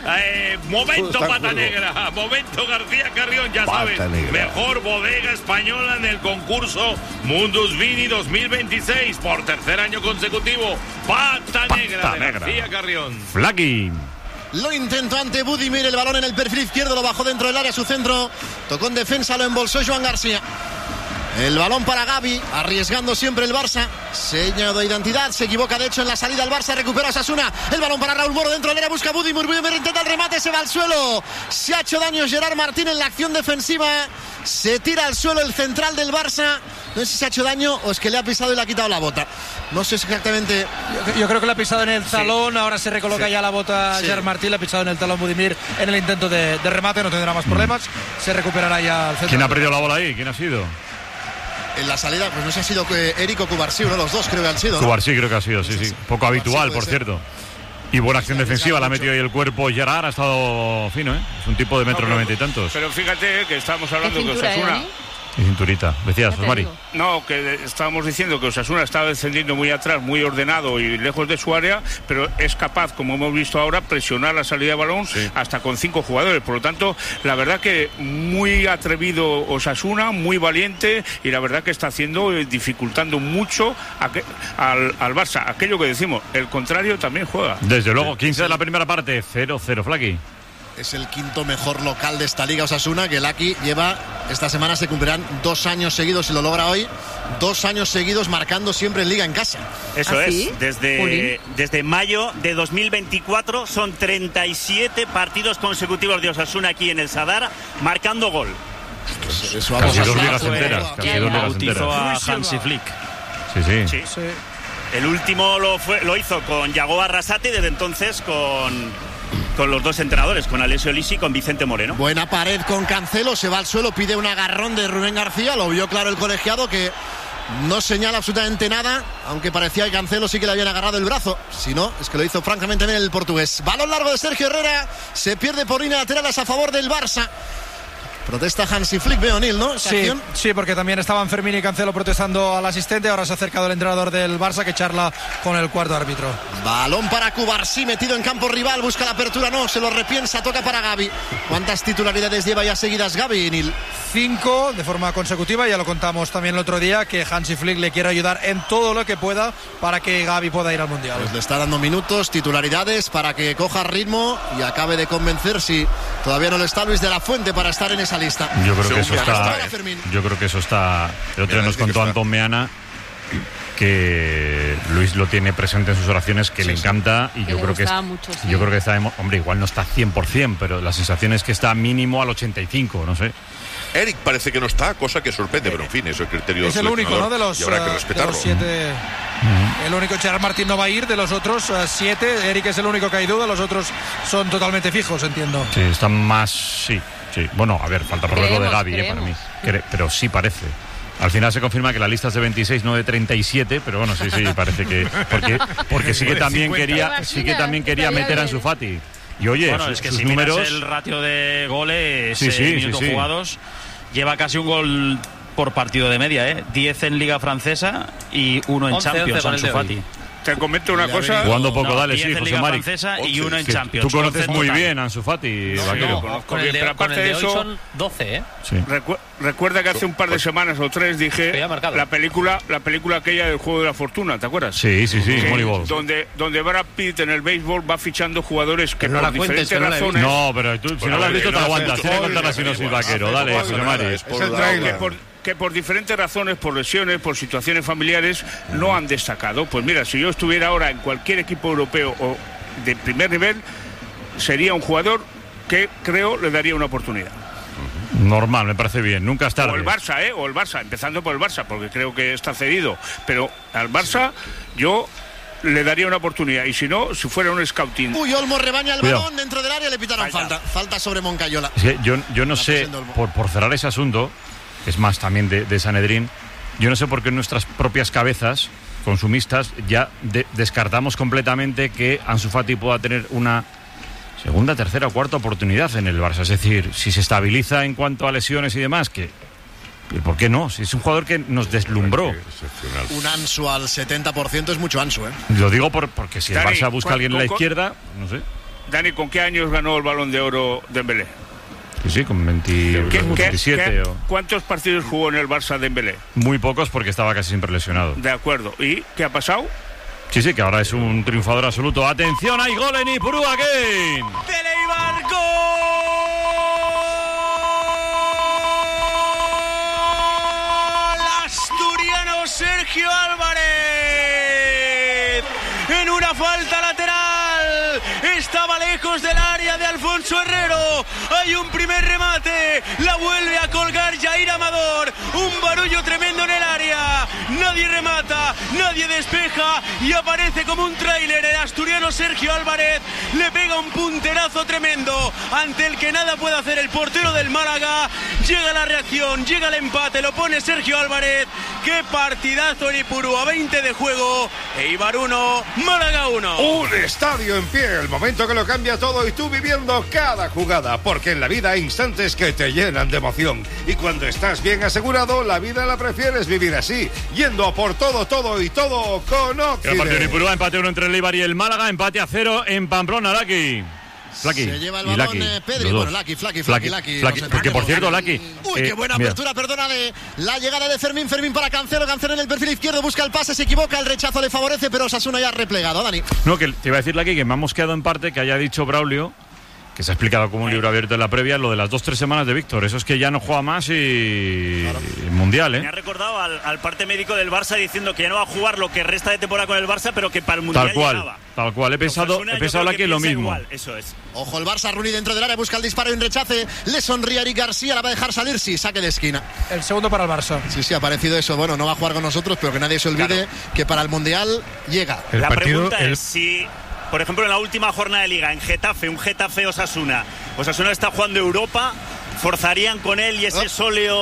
Momento Pata Negra, momento García Carrión, ya sabes, mejor bodega española en el concurso Mundus Vini 2026 por tercer año consecutivo. Pata Negra de García Carrión. Flaki. Lo intentó ante Budimir, el balón en el perfil izquierdo, lo bajó dentro del área, su centro, tocó en defensa, lo embolsó Joan García. El balón para Gavi, arriesgando siempre el Barça. Seña de identidad, se equivoca de hecho en la salida el Barça, recupera Osasuna. El balón para Raúl Moro dentro del área, busca Budimir, intenta el remate, se va al suelo. Se ha hecho daño Gerard Martín en la acción defensiva. Se tira al suelo el central del Barça. No sé si se ha hecho daño o es que le ha pisado y le ha quitado la bota. No sé exactamente. Yo creo que le ha pisado en el talón, ahora se recoloca ya la bota Gerard Martín, le ha pisado en el talón Budimir en el intento de remate, no tendrá más problemas. Se recuperará ya el central. ¿Quién ha perdido la bola ahí? ¿Quién ha sido? En la salida, pues no sé si ha sido Eric o Cubarsí, uno de los dos creo que han sido, ¿no? Cubarsí creo que ha sido, sí. Poco habitual, por cierto. Y buena acción defensiva, la ha metido ahí el cuerpo Gerard, ha estado fino, ¿eh? Es un tipo de 1,90 m y tantos. Pero fíjate que estamos hablando de Osasuna. Y cinturita, decías, Mari. No, que estábamos diciendo que Osasuna estaba descendiendo muy atrás, muy ordenado y lejos de su área, pero es capaz, como hemos visto ahora, presionar la salida de balón hasta con 5 jugadores. Por lo tanto, la verdad que muy atrevido Osasuna, muy valiente y la verdad que está haciendo, dificultando mucho al Barça. Aquello que decimos, el contrario también juega. Desde luego, 15 de la primera parte, 0-0, Flaki. Es el quinto mejor local de esta Liga Osasuna, que el Aki lleva, esta semana se cumplirán 2 años seguidos, si lo logra hoy, 2 años seguidos marcando siempre en Liga en casa. Eso es, desde mayo de 2024 son 37 partidos consecutivos de Osasuna aquí en el Sadar, marcando gol. Pues eso casi 2 ligas enteras. Bautizó a Hansi Flick. Sí. El último lo hizo con Yago Arrasate y desde entonces con los dos entrenadores, con Alessio Lisi y con Vicente Moreno. Buena pared con Cancelo, se va al suelo, pide un agarrón de Rubén García, lo vio claro el colegiado que no señala absolutamente nada, aunque parecía que Cancelo sí que le habían agarrado el brazo, si no, es que lo hizo francamente bien el portugués. Balón largo de Sergio Herrera, se pierde por línea laterales a favor del Barça. Protesta Hansi Flick, veo, Nil, ¿no? Sí, porque también estaban Fermín y Cancelo protestando al asistente. Ahora se ha acercado el entrenador del Barça que charla con el cuarto árbitro. Balón para Cubarsí, metido en campo rival, busca la apertura, no, se lo repiensa, toca para Gavi. ¿Cuántas titularidades lleva ya seguidas Gavi, Nil? 5 de forma consecutiva, ya lo contamos también el otro día, que Hansi Flick le quiere ayudar en todo lo que pueda para que Gavi pueda ir al Mundial. Pues le está dando minutos, titularidades para que coja ritmo y acabe de convencer, si todavía no lo está, Luis de la Fuente para estar en esa lista. Yo creo que eso está. El otro día nos contó Antón Meana que Luis lo tiene presente en sus oraciones, que le encanta y yo creo que yo creo que está, hombre, igual no está 100%, pero la sensación es que está mínimo al 85, no sé. Eric parece que no está, cosa que sorprende, pero en fin, es el criterio. Es el único, ¿no? De los, y habrá que respetarlo. De los 7. El único, Gerard Martín no va a ir, de los otros 7. Eric es el único que hay duda, los otros son totalmente fijos, entiendo. Sí, están más, sí. Bueno, a ver, falta por ver lo de Gavi, para mí. Pero sí parece. Al final se confirma que la lista es de 26, no de 37, pero bueno, sí, parece que porque sí que también quería meter a Ansu Fati. Y oye, bueno, es que si números, miras el ratio de goles, minutos jugados, lleva casi un gol por partido de media, 10 en Liga Francesa y 1 en Champions, Ansu Fati. te comento una cosa. Jugando poco, dale, sí, José Mari. Y uno en Champions. Tú conoces muy bien a Ansu Fati, Vaquero. Con el de hoy son 12, ¿eh? Sí. Recuerda que hace un par de semanas o 3 dije la película aquella del Juego de la Fortuna, ¿te acuerdas? Sí, Moneyball. Donde Brad Pitt en el béisbol va fichando jugadores que por diferentes razones... No, pero tú, si no lo has visto te aguantas. Tienes que contar la sinopsis, Vaquero. Dale, José Mari. Que por diferentes razones, por lesiones, por situaciones familiares, no han destacado. Pues mira, si yo estuviera ahora en cualquier equipo europeo o de primer nivel, sería un jugador que creo le daría una oportunidad. Normal, me parece bien, nunca es tarde. O el Barça, empezando por el Barça, porque creo que está cedido. Pero al Barça yo le daría una oportunidad. Y si no, si fuera un scouting... Uy, Olmo rebaña el balón dentro del área, le pitaron falta sobre Moncayola. Es que yo no sé, por cerrar ese asunto, es más también de Sanedrín, yo no sé por qué en nuestras propias cabezas consumistas ya descartamos completamente que Ansu Fati pueda tener una segunda, tercera o cuarta oportunidad en el Barça. Es decir, si se estabiliza en cuanto a lesiones y demás, ¿por qué no? Si es un jugador que nos deslumbró. Un Ansu al 70% es mucho Ansu, ¿eh? Lo digo porque si el Barça busca a alguien en la izquierda, no sé. Dani, ¿con qué años ganó el Balón de Oro Dembélé? Sí, con 27. ¿Cuántos partidos jugó en el Barça Dembélé? Muy pocos porque estaba casi siempre lesionado. De acuerdo. ¿Y qué ha pasado? Sí, que ahora es un triunfador absoluto. ¡Atención! ¡Hay gol en Ipurú again! ¡Teleibar, gol! ¡Asturiano Sergio Álvarez! En una falta lateral. Estaba lejos del área de Alfonso Herrero. Hay un primer remate. La vuelve a colgar Jair Amador. Un barullo tremendo en el área. Nadie remata, nadie despeja y aparece como un tráiler el asturiano Sergio Álvarez. Le pega un punterazo tremendo ante el que nada puede hacer el portero del Málaga. Llega la reacción, llega el empate, lo pone Sergio Álvarez. Qué partidazo en Ipurú, a 20 de juego. Eibar 1, Málaga 1. Un estadio en pie, el momento que lo cambia todo y tú viviendo cada jugada, porque en la vida hay instantes que te llenan de emoción y cuando estás bien asegurado, la vida la prefieres vivir así, yendo a por todo y todo con Occident. El partido de Ipurú, empate 1 entre el Eibar y el Málaga, empate a 0 en Pamplona, Laki. Se lleva el balón Pedri, bueno, Laki. Porque por cierto, Laki. Uy, qué buena apertura, perdónale. La llegada de Fermín para Cancelo en el perfil izquierdo, busca el pase, se equivoca, el rechazo le favorece, pero Osasuna ya ha replegado, Dani. No, que te iba a decir, Laki, que me ha mosqueado en parte que haya dicho Braulio, que se ha explicado como un libro abierto en la previa, lo de las 2-3 semanas de Víctor. Eso es que ya no juega más y claro. Mundial, ¿eh? Me ha recordado al parte médico del Barça diciendo que ya no va a jugar lo que resta de temporada con el Barça, pero que para el Mundial llegaba. Tal cual, he pensado que lo mismo. Igual, eso es. Ojo el Barça, Rooney dentro del área, busca el disparo y un rechace, le sonríe a Eric García, la va a dejar salir, sí, saque de esquina. El segundo para el Barça. Sí, ha parecido eso, bueno, no va a jugar con nosotros, pero que nadie se olvide que para el Mundial llega. La pregunta es si, por ejemplo, en la última jornada de Liga, en Getafe, un Getafe-Osasuna está jugando Europa, ¿forzarían con él y ese Solio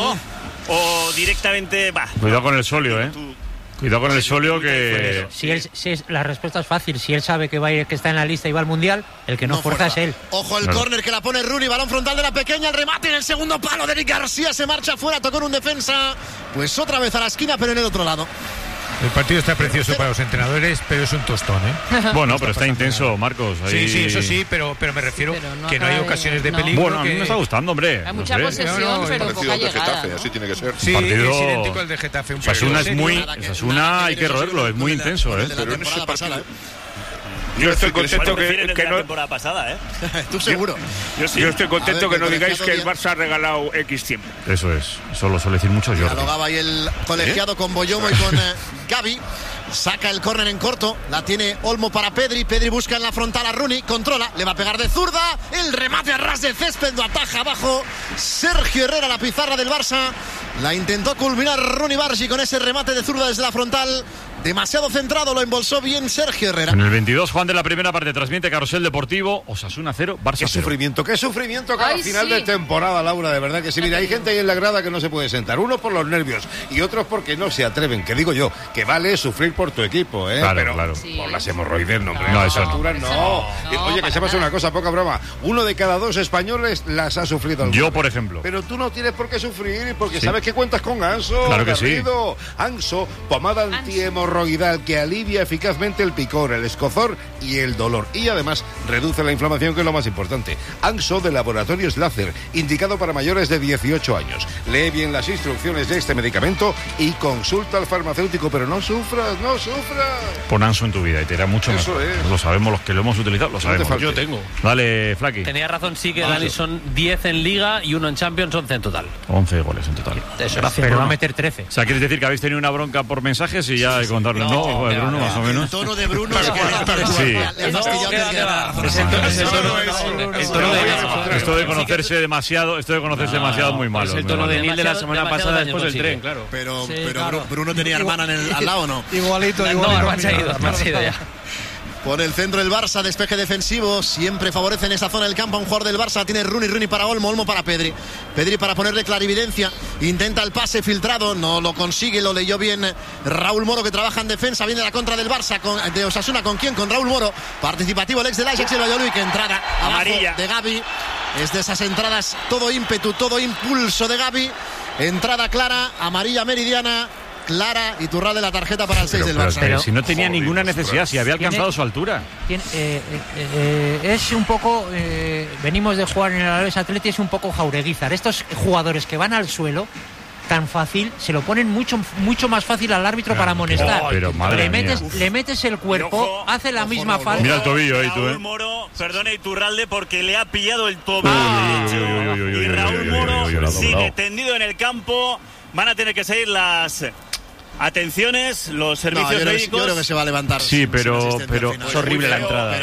o directamente va? Cuidado con el Solio, Cuidado con el Solio que... La respuesta es fácil. Si él sabe que está en la lista y va al Mundial, el que no fuerza es él. Ojo el córner que la pone Rooney, balón frontal de la pequeña, el remate en el segundo palo de Eric García, se marcha fuera, tocó en un defensa, pues otra vez a la esquina, pero en el otro lado. El partido está precioso para los entrenadores, pero es un tostón, Bueno, pero está intenso, Marcos. Ahí... Sí, eso sí, pero me refiero que no hay ocasiones de peligro. Bueno, a mí me está gustando, hombre. Hay mucha posesión, pero poca llegada. Así tiene que ser. Sí, partido... es idéntico al de Getafe. Osasuna hay que roerlo, es muy intenso, Pero en ese partido... Yo estoy contento que no... la temporada pasada, Tú seguro. Yo estoy contento que no digáis que el Barça ha regalado X tiempo. Eso es. Eso lo suele decir mucho Jordi. Dialogaba ahí el colegiado con Boyomo y con Gavi. Saca el córner en corto, la tiene Olmo para Pedri busca en la frontal a Rooney, controla, le va a pegar de zurda, el remate a ras de césped, lo ataja abajo Sergio Herrera, la pizarra del Barça, la intentó culminar Rooney Bargi con ese remate de zurda desde la frontal, demasiado centrado, lo embolsó bien Sergio Herrera. En el 22, Juan, de la primera parte, transmite Carrusel Deportivo, Osasuna 0, Barça 0. Qué sufrimiento cada final de temporada, Laura, de verdad que sí. Mira, hay gente ahí en la grada que no se puede sentar, unos por los nervios y otros porque no se atreven, que digo yo, que vale sufrir por tu equipo, Claro. Sí. Por las hemorroides, no, hombre. No, eso alturas, no. Oye, que sepas una cosa, poca broma. 1 de cada 2 españoles las ha sufrido. Yo, por ejemplo. Pero tú no tienes por qué sufrir porque sabes que cuentas con Anso. Claro que Garrido. Sí. Anso, pomada antihemorroides Roguidal, que alivia eficazmente el picor, el escozor y el dolor. Y además reduce la inflamación, que es lo más importante. Anxo de Laboratorios Láser, indicado para mayores de 18 años. Lee bien las instrucciones de este medicamento y consulta al farmacéutico, pero no sufras, no sufras. Pon Anxo en tu vida y te irá mucho mejor. Lo sabemos, los que lo hemos utilizado, lo sabemos. Yo tengo. Dale, Flaki. Tenía razón, sí, que Dani son 10 en Liga y 1 en Champions, 11 en total. 11 goles en total. Eso, gracias, pero va a meter 13. O sea, ¿quieres decir que habéis tenido una bronca por mensajes y ya hay que contarlo? No, Bruno, más o menos. El tono de Bruno sí. Esto de conocerse demasiado es muy malo. Es el tono de Nil de la semana pasada después del tren, claro. Pero Bruno tenía hermana al lado, ¿no? Igualito. No, se ha ido ya. Por el centro del Barça, despeje defensivo, siempre favorece en esa zona del campo a un jugador del Barça. Tiene Rooney para Olmo para Pedri para ponerle clarividencia, intenta el pase filtrado, no lo consigue, lo leyó bien Raúl Moro, que trabaja en defensa. Viene la contra del Barça, de Osasuna, ¿con quién? Con Raúl Moro, participativo el ex del Ajax y el Valladolid, que entrada amarilla de Gavi. Es de esas entradas, todo ímpetu, todo impulso de Gavi, entrada clara, amarilla meridiana, clara, y Iturralde la tarjeta para el 6 del Barça. Pero si no tenía ninguna necesidad, si había alcanzado su altura. Es un poco, venimos de jugar en el Alavés Athletic, es un poco Jaureguizar. Estos jugadores que van al suelo tan fácil, se lo ponen mucho más fácil al árbitro para amonestar. Pero le metes el cuerpo, hace la misma falta. Mira el tobillo ahí, tú, Raúl Moro, perdona, Iturralde, porque le ha pillado el tobillo. Y Raúl Moro sigue tendido en el campo. Van a tener que seguir las atenciones, los servicios médicos. Yo creo que se va a levantar. Sí, pero es horrible la entrada.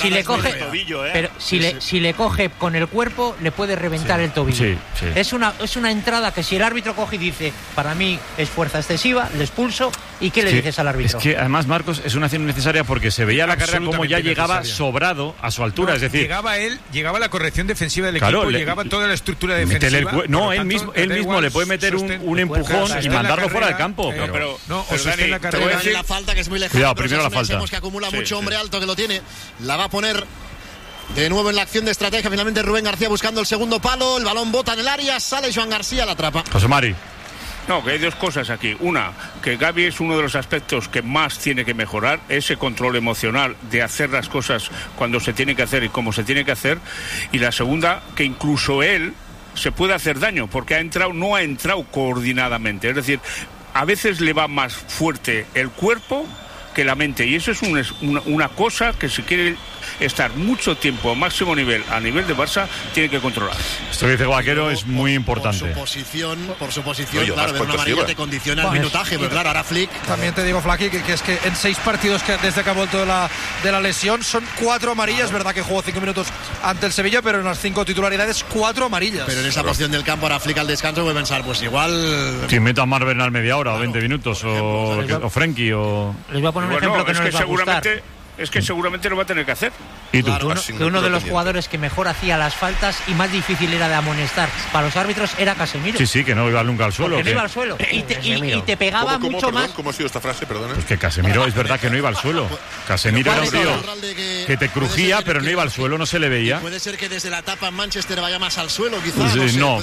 Si le coge con el cuerpo, le puede reventar el tobillo. Sí. Es una entrada que si el árbitro coge y dice, para mí es fuerza excesiva, le expulso. ¿Y qué le dices al árbitro? Es que además, Marcos, es una acción innecesaria porque se veía la carrera como ya llegaba sobrado a su altura. Es decir, llegaba la corrección defensiva del equipo, llegaba toda la estructura defensiva. Él mismo le puede meter un empujón y mandarlo fuera del campo. Pero Dani, la carrera. Te voy a decir la falta, que es muy lejana. Cuidado, primero la falta. Que acumula mucho hombre alto, que lo tiene. La va a poner de nuevo en la acción de estrategia. Finalmente Rubén García buscando el segundo palo. El balón bota en el área. Sale Joan García, la atrapa. José Mari. No, que hay dos cosas aquí. Una, que Gavi es uno de los aspectos que más tiene que mejorar, ese control emocional de hacer las cosas cuando se tiene que hacer y cómo se tiene que hacer. Y la segunda, que incluso él se puede hacer daño, porque no ha entrado coordinadamente. Es decir, a veces le va más fuerte el cuerpo que la mente, y eso es una cosa que si quiere estar mucho tiempo a máximo nivel, a nivel de Barça, tiene que controlar. Esto que dice Vaquero es muy importante. Por su posición, claro, de una manera te condiciona el minutaje, pero claro, ahora Flick. También te digo, Flaki, que es que en 6 partidos desde que ha vuelto de la lesión son 4 amarillas, verdad que jugó 5 minutos ante el Sevilla, pero en las 5 titularidades 4 amarillas. Pero en esa posición del campo ahora Flick al descanso voy a pensar, pues igual... Si meto a Marvel al media hora o 20 minutos o Frenkie o... Les voy a poner un ejemplo que no les va a gustar. Es que seguramente lo va a tener que hacer. ¿Y tú? Claro, que uno de los jugadores que mejor hacía las faltas y más difícil era de amonestar para los árbitros era Casemiro. Sí, que no iba nunca al suelo. Que no iba al suelo. Y te pegaba mucho más. ¿Cómo ha sido esta frase? Perdona. Pues que Casemiro es verdad que no iba al suelo. Casemiro era un tío que te crujía, pero no iba al suelo, no se le veía. Puede ser que desde la etapa en Manchester vaya más al suelo, quizás. No,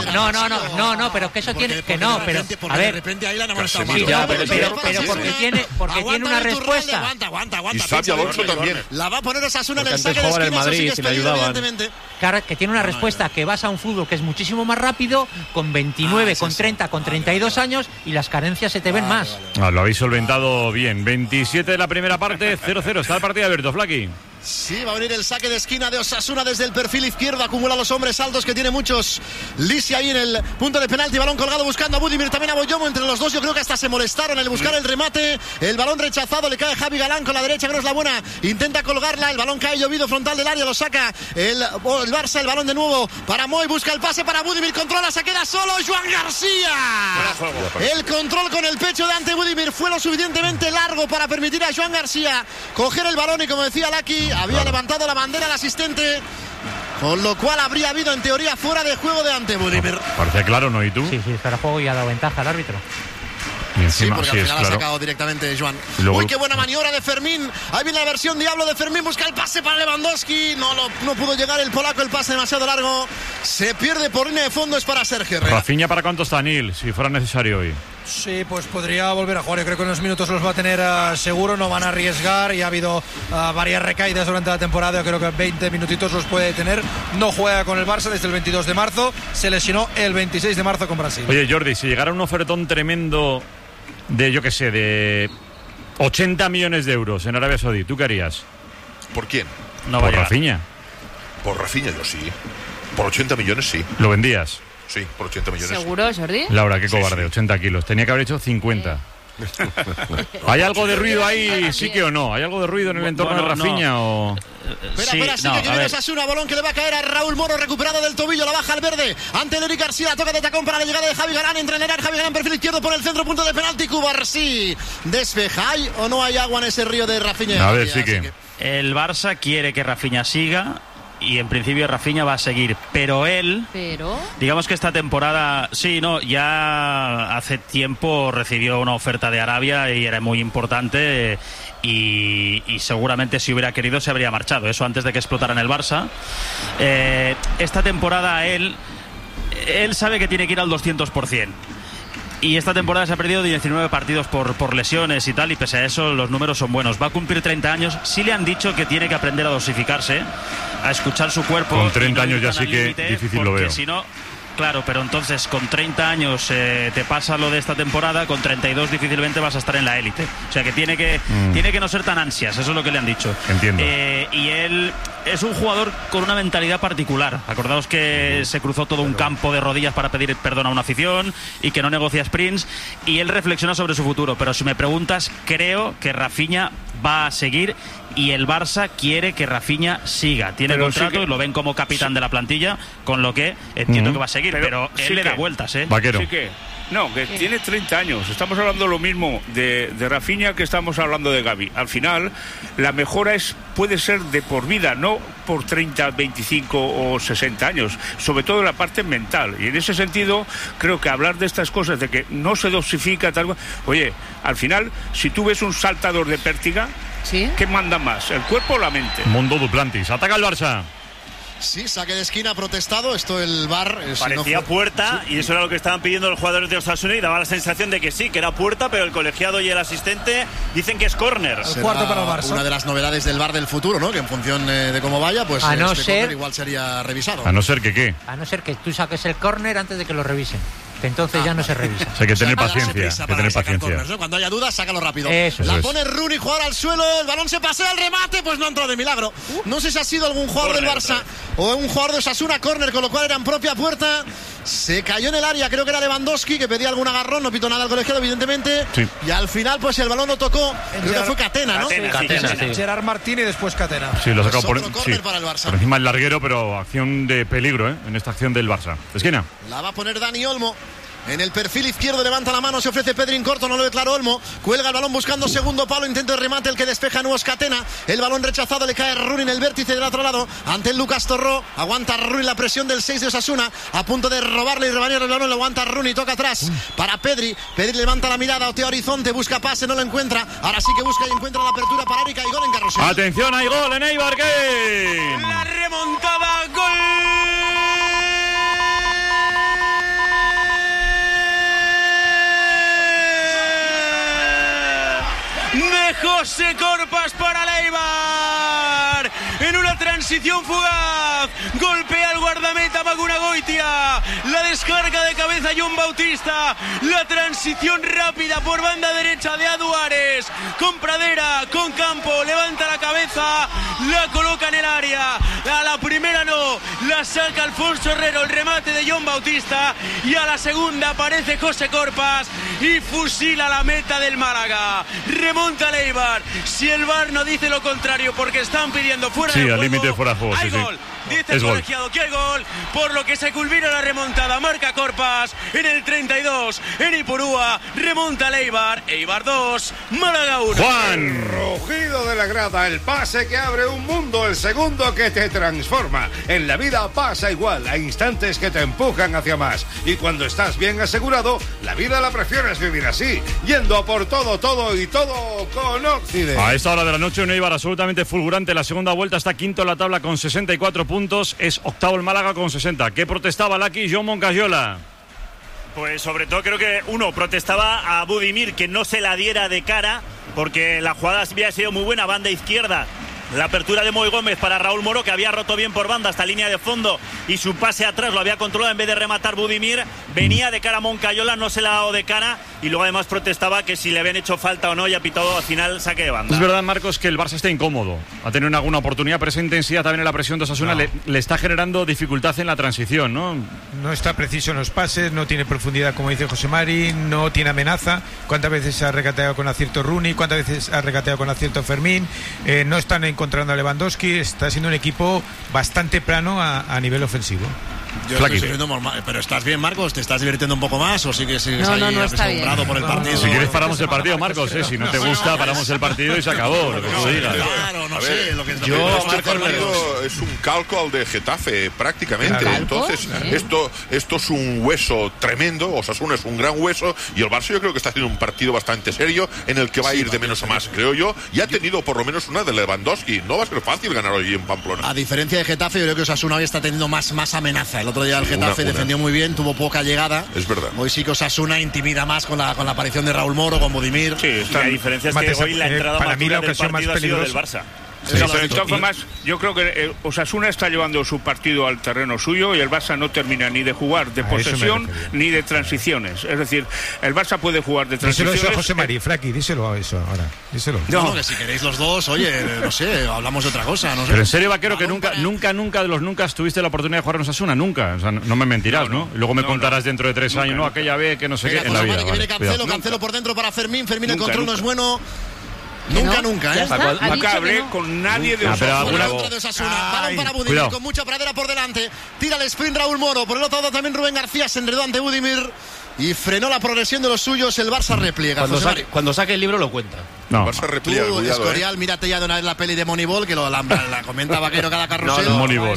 pero que eso tiene que no, pero a ver, de repente ahí la han amonestado más. Pero porque tiene una respuesta. Aguanta. Y Xabi Alonso también. La va a poner Osasuna en el saque de esquina, esquina, Madrid, sí que es pedido, evidentemente. Claro, que tiene una respuesta que vas a un fútbol que es muchísimo más rápido, con 29, con 30, con 32 años, y las carencias se te ven más. Lo habéis solventado bien. 27 de la primera parte, 0-0. Está el partido abierto, Flaki. Sí, va a venir el saque de esquina de Osasuna desde el perfil izquierdo. Acumula los hombres altos que tiene muchos. Lisi ahí en el punto de penalti. Balón colgado buscando a Budimir, también a Boyomo. Entre los dos yo creo que hasta se molestaron en buscar el remate. El balón rechazado, le cae Javi Galán con la derecha, que no es la buena. Intenta colgarla, el balón cae llovido frontal del área, lo saca el Barça. El balón de nuevo para Moy, busca el pase para Budimir, controla, se queda solo Joan García. El control con el pecho de ante Budimir fue lo suficientemente largo para permitir a Joan García coger el balón, y como decía Laki, había levantado la bandera el asistente, con lo cual habría habido en teoría fuera de juego de ante Budimir. Parece claro, ¿no? ¿Y tú? Sí, fuera de juego y ha dado ventaja al árbitro. Y encima, porque al final ha sacado directamente Joan. Uy, qué buena maniobra de Fermín. Ahí viene la versión diablo de Fermín, busca el pase para Lewandowski. No pudo llegar el polaco, el pase demasiado largo. Se pierde por línea de fondo, es para Sergio Herrera. Rafinha, ¿para cuánto está Nil? Si fuera necesario hoy. Sí, pues podría volver a jugar. Yo creo que unos minutos los va a tener seguro, no van a arriesgar y ha habido varias recaídas durante la temporada. Yo creo que 20 minutitos los puede tener. No juega con el Barça desde el 22 de marzo, se lesionó el 26 de marzo con Brasil. Oye, Jordi, si llegara un ofertón tremendo de, yo qué sé, de 80 millones de euros en Arabia Saudí, ¿tú qué harías? ¿Por quién? No, por Rafinha. Por Rafinha yo sí. Por 80 millones sí. ¿Lo vendías? Sí, por 80 millones. ¿Seguro, Jordi? Laura, qué cobarde, 80 kilos. Tenía que haber hecho 50. ¿Hay algo de ruido ahí, sí que o no? ¿Hay algo de ruido en el entorno de Rafinha o...? Espera, sigue que viene Osasuna, balón que le va a caer a Raúl Moro, recuperado del tobillo, la baja al verde, ante Eric García, toca de tacón para la llegada de Javi Galán, entra en el área, Javi Galán, perfil izquierdo por el centro, punto de penalti, Cubarsí, despeja, ¿hay o no hay agua en ese río de Rafinha? A ver, sí que... El Barça quiere que Rafinha siga y en principio Rafinha va a seguir, pero él, digamos que esta temporada, ya hace tiempo recibió una oferta de Arabia y era muy importante y seguramente si hubiera querido se habría marchado, eso antes de que explotara en el Barça. Esta temporada él sabe que tiene que ir al 200%. Y esta temporada se ha perdido 19 partidos por lesiones y tal, y pese a eso los números son buenos. Va a cumplir 30 años. Sí le han dicho que tiene que aprender a dosificarse, a escuchar su cuerpo. Con 30 años ya sí que difícil lo veo. Si no, claro, pero entonces con 30 años te pasa lo de esta temporada, con 32 difícilmente vas a estar en la élite. O sea que tiene que no ser tan ansias, eso es lo que le han dicho. Entiendo. Y él es un jugador con una mentalidad particular. Acordaos que se cruzó todo un campo de rodillas para pedir perdón a una afición y que no negocia sprints, y él reflexiona sobre su futuro. Pero si me preguntas, creo que Rafinha va a seguir y el Barça quiere que Rafinha siga. Tiene contrato y lo ven como capitán de la plantilla, con lo que entiendo que va a seguir, pero él le da vueltas, Vaquero. Sí que... No, que tiene 30 años. Estamos hablando lo mismo de Rafinha que estamos hablando de Gavi. Al final, la mejora puede ser de por vida, no por 30, 25 o 60 años. Sobre todo en la parte mental. Y en ese sentido, creo que hablar de estas cosas, de que no se dosifica tal... Oye, al final, si tú ves un saltador de pértiga, ¿qué manda más? ¿El cuerpo o la mente? Mundo Duplantis. Ataca el Barça. Sí, saque de esquina protestado, esto el VAR... Parecía puerta y eso era lo que estaban pidiendo los jugadores de Osasuna y daba la sensación de que sí, que era puerta, pero el colegiado y el asistente dicen que es córner. El cuarto para el Barça. Una de las novedades del VAR del futuro, ¿no? Que en función de cómo vaya, pues a no este ser, igual sería revisado. A no ser que ¿qué? A no ser que tú saques el córner antes de que lo revisen. Que entonces ya no se revisa. Hay que tener paciencia. Corners, ¿no? Cuando haya dudas, sácalo rápido. La pone Rooney, jugador al suelo, el balón se pasea, el remate, pues no ha entrado de milagro. No sé si ha sido algún jugador del Barça o un jugador de Osasuna, córner, con lo cual era en propia puerta. Se cayó en el área, creo que era Lewandowski, que pedía algún agarrón, no pitó nada al colegiado, evidentemente. Sí. Y al final, pues el balón lo tocó, creo que fue Catena, ¿no? Catena, sí. Gerard Martín y después Catena. Sí, lo ha sacado por para el Barça. Por encima del larguero, pero acción de peligro, en esta acción del Barça. Esquina. La va a poner Dani Olmo. En el perfil izquierdo levanta la mano, se ofrece Pedrín corto, no lo ve claro Olmo, cuelga el balón buscando segundo palo, intento de remate, el que despeja Nuevos Catena, el balón rechazado, le cae Rooney en el vértice del otro lado, ante el Lucas Torró, aguanta Rooney la presión del 6 de Osasuna, a punto de robarle y rebañar el balón, lo aguanta Rooney, toca atrás para Pedri levanta la mirada, otea horizonte, busca pase, no lo encuentra, ahora sí que busca y encuentra la apertura para Erika y gol en Carrusel. Atención, hay gol en Eibar, ¿qué? La remontada, gol de José Corpas para el Eibar, en una transición fugaz, golpea al guardameta Magunagoitia, la descarga de cabeza John Bautista, la transición rápida por banda derecha de Aduares, con Pradera, con Campo, levanta la cabeza, la coloca en el área, a la primera no, la saca Alfonso Herrero, el remate de John Bautista, y a la segunda aparece José Corpas y fusila la meta del Málaga. Remonta el Eibar, si el VAR no dice lo contrario, porque están pidiendo fuera de juego. Sí, al límite fuera de juego. Hay gol. Dice el colegiado que hay gol, por lo que se culmina la remontada. Marca Corpas en el 32 en Ipurúa. Remonta el Eibar. Eibar 2, Málaga 1. Juan. Rugido de la grada, el pase que abre un mundo, el segundo que te transforma. En la vida pasa igual, hay instantes que te empujan hacia más. Y cuando estás bien asegurado, la vida la prefieres vivir así, yendo a por todo y todo con Occident. A esta hora de la noche, un Eibar absolutamente fulgurante. La segunda vuelta está quinto en la tabla con 64 puntos. Es octavo el Málaga con 60. ¿Qué protestaba Laki John Moncayola? Pues sobre todo creo que uno protestaba a Budimir que no se la diera de cara, porque la jugada había sido muy buena, banda izquierda. La apertura de Moi Gómez para Raúl Moro, que había roto bien por banda hasta línea de fondo, y su pase atrás lo había controlado en vez de rematar Budimir. Venía de cara a Moncayola, no se la ha dado de cara, y luego además protestaba que si le habían hecho falta o no, y ha pitado al final saque de banda. Es verdad, Marcos, que el Barça está incómodo. Ha tenido alguna oportunidad, pero esa intensidad también en la presión de Osasuna le está generando dificultad en la transición, ¿no? No está preciso en los pases, no tiene profundidad, como dice José Mari, no tiene amenaza. ¿Cuántas veces ha regateado con acierto Rooney? ¿Cuántas veces ha regateado con acierto Fermín? No están encontrando a Lewandowski. Está siendo un equipo bastante plano a nivel ofensivo. Yo estoy siguiendo normal. Pero ¿estás bien, Marcos? ¿Te estás divirtiendo un poco más o sigues ahí acostumbrado por el partido? Si quieres paramos el partido, Marcos, si no te gusta paramos el partido y se acabó, lo que tú digas. Claro, no sé. Este partido es un calco al de Getafe, prácticamente. Entonces, esto es un hueso tremendo. Osasuna es un gran hueso, y el Barça yo creo que está haciendo un partido bastante serio en el que va a ir de menos a más, creo yo. Y ha tenido por lo menos una de Lewandowski. No va a ser fácil ganar hoy en Pamplona. A diferencia de Getafe, yo creo que Osasuna hoy está teniendo más amenaza. El otro día el Getafe defendió muy bien, tuvo poca llegada. Es verdad. Hoy sí que Osasuna intimida más con la aparición de Raúl Moro, con Budimir. Sí, la diferencia es que hoy la entrada para mí la ocasión más peligrosa del Barça. Pero de todas formas, yo creo que Osasuna está llevando su partido al terreno suyo, y el Barça no termina ni de jugar de posesión ni de transiciones. Es decir, el Barça puede jugar de transiciones. Díselo eso a José María, Fraki, díselo a eso ahora. Díselo. No, que si queréis los dos, oye, no sé, hablamos de otra cosa. No sé. Pero en serio, Vaquero, que nunca de los nunca tuviste la oportunidad de jugar en Osasuna, nunca. O sea, no me mentirás, ¿no? Y luego me contarás dentro de 3 años, aquella vez que no sé qué. En la vida. Que viene Cancelo por dentro para Fermín. Fermín, el control no es bueno. Nunca, Nunca hablé con nadie de Osasuna. Balón para Budimir, con mucha pradera por delante. Tira el sprint Raúl Moro. Por el otro lado también Rubén García se enredó ante Budimir y frenó la progresión de los suyos. El Barça repliega. Cuando saque el libro lo cuenta. No. Barça repliega, tú, Escorial, mírate ya de una vez la peli de Moneyball, que la comenta Vaquero cada carrusel. Moneyball.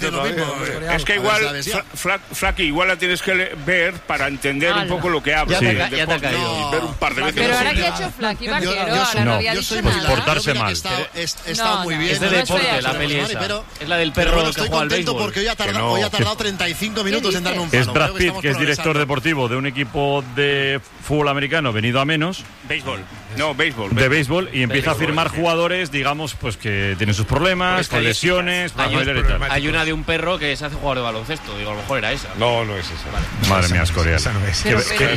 Es que igual, Flaky, igual la tienes que ver para entender un poco lo que habla. Ya te ha caído. Y ver un par de veces. Pero ahora que ha hecho Flaky, Vaquero, yo soy muy portarse mal. Está muy bien. Es de deporte la peli esa. Es la del perro que juega al béisbol. Estoy contento porque hoy ha tardado 35 minutos en darme un palo. Es Brad Pitt, que es director deportivo de un equipo de fútbol americano venido a menos. De béisbol, y empieza a firmar jugadores, digamos, pues que tienen sus problemas, con lesiones, hay una de un perro que se hace jugador de baloncesto, digo, a lo mejor era esa. No es esa. Madre mía, Escorial. Esa no es.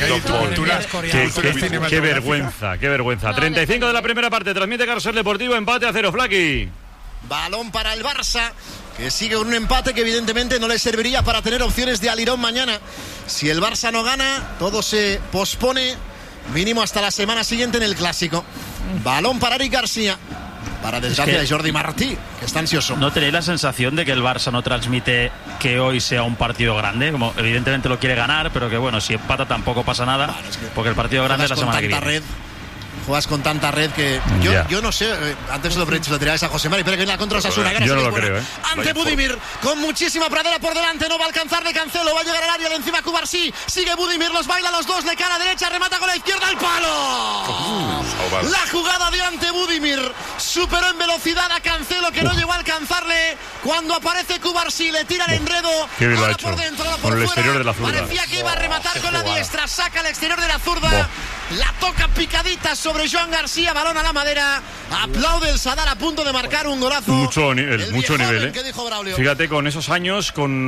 Qué vergüenza, qué vergüenza. 35 de la primera parte, transmite Carrusel Deportivo, empate a 0, Flaky. Balón para el Barça, que sigue con un empate que evidentemente no le serviría para tener opciones de alirón mañana. Si el Barça no gana, todo se pospone mínimo hasta la semana siguiente en el Clásico. Balón para Eric García, para desgracia de Jordi Martí, que está ansioso. ¿No tenéis la sensación de que el Barça no transmite que hoy sea un partido grande? Como evidentemente lo quiere ganar, pero que bueno, si empata tampoco pasa nada, porque el partido grande es la semana que viene. Juegas con tanta red que yo no sé, antes lo tiráis a José Mari, pero que viene la contra Osasuna. Yo no lo creo, Ante Budimir, con muchísima pradera por delante, no va a alcanzarle Cancelo, va a llegar al área de encima Cubarsí, sigue Budimir, los baila los dos, de cara derecha, remata con la izquierda, al palo. La jugada de ante Budimir superó en velocidad a Cancelo, que no llegó a alcanzarle. Cuando aparece Cubarsí, le tira el enredo. Qué bien lo ha hecho. Por dentro, por con el fuera. exterior de la zurda. Parecía que iba a rematar con la diestra, saca el exterior de la zurda. La toca picadita sobre Joan García, balón a la madera. Aplaude el Sadar a punto de marcar un golazo. Mucho nivel, ¿Qué dijo Braulio? Fíjate, con esos años,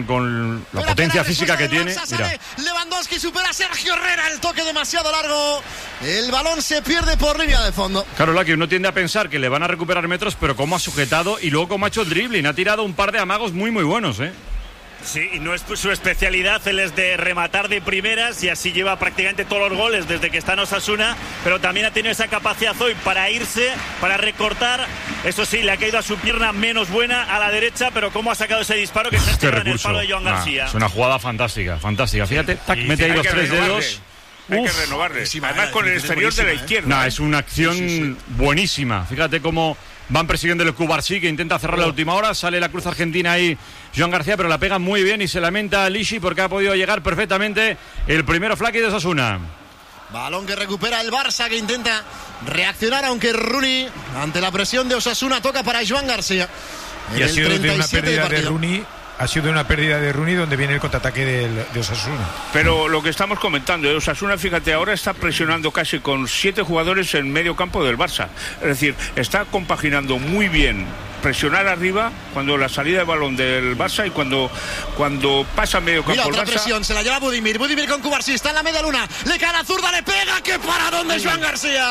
con la potencia física que tiene. Mira. Lewandowski supera a Sergio Herrera, el toque demasiado largo. El balón se pierde por línea de fondo. Claro, Laki, uno tiende a pensar que le van a recuperar metros, pero cómo ha sujetado y luego cómo ha hecho el dribbling. Ha tirado un par de amagos muy buenos, Sí, y no es su especialidad, él es de rematar de primeras y así lleva prácticamente todos los goles desde que está en Osasuna, pero también ha tenido esa capacidad hoy para irse, para recortar. Eso sí, le ha caído a su pierna menos buena a la derecha, pero cómo ha sacado ese disparo que se estrella en el palo de Joan García. Es una jugada fantástica. Fíjate, mete ahí los 3 dedos. Hay que renovarle. Además con el exterior de la izquierda. Es una acción buenísima. Fíjate cómo van persiguiendo el Cubarsí, que intenta cerrar la última hora. Sale la cruz argentina ahí Joan García, pero la pega muy bien y se lamenta a Lishi porque ha podido llegar perfectamente el primero Flaky de Osasuna. Balón que recupera el Barça, que intenta reaccionar, aunque Rooney, ante la presión de Osasuna, toca para Joan García. Y ha sido de una pérdida de Rooney ha sido una pérdida de Rooney donde viene el contraataque de Osasuna. Pero lo que estamos comentando, Osasuna, fíjate, ahora está presionando casi con 7 jugadores en medio campo del Barça. Es decir, está compaginando muy bien presionar arriba cuando la salida de balón del Barça y cuando pasa medio campo. Mira, el otra Barça. presión, se la lleva Budimir con Cubarsí, está en la media luna, le cae la zurda, le pega, ¡qué paradón de Joan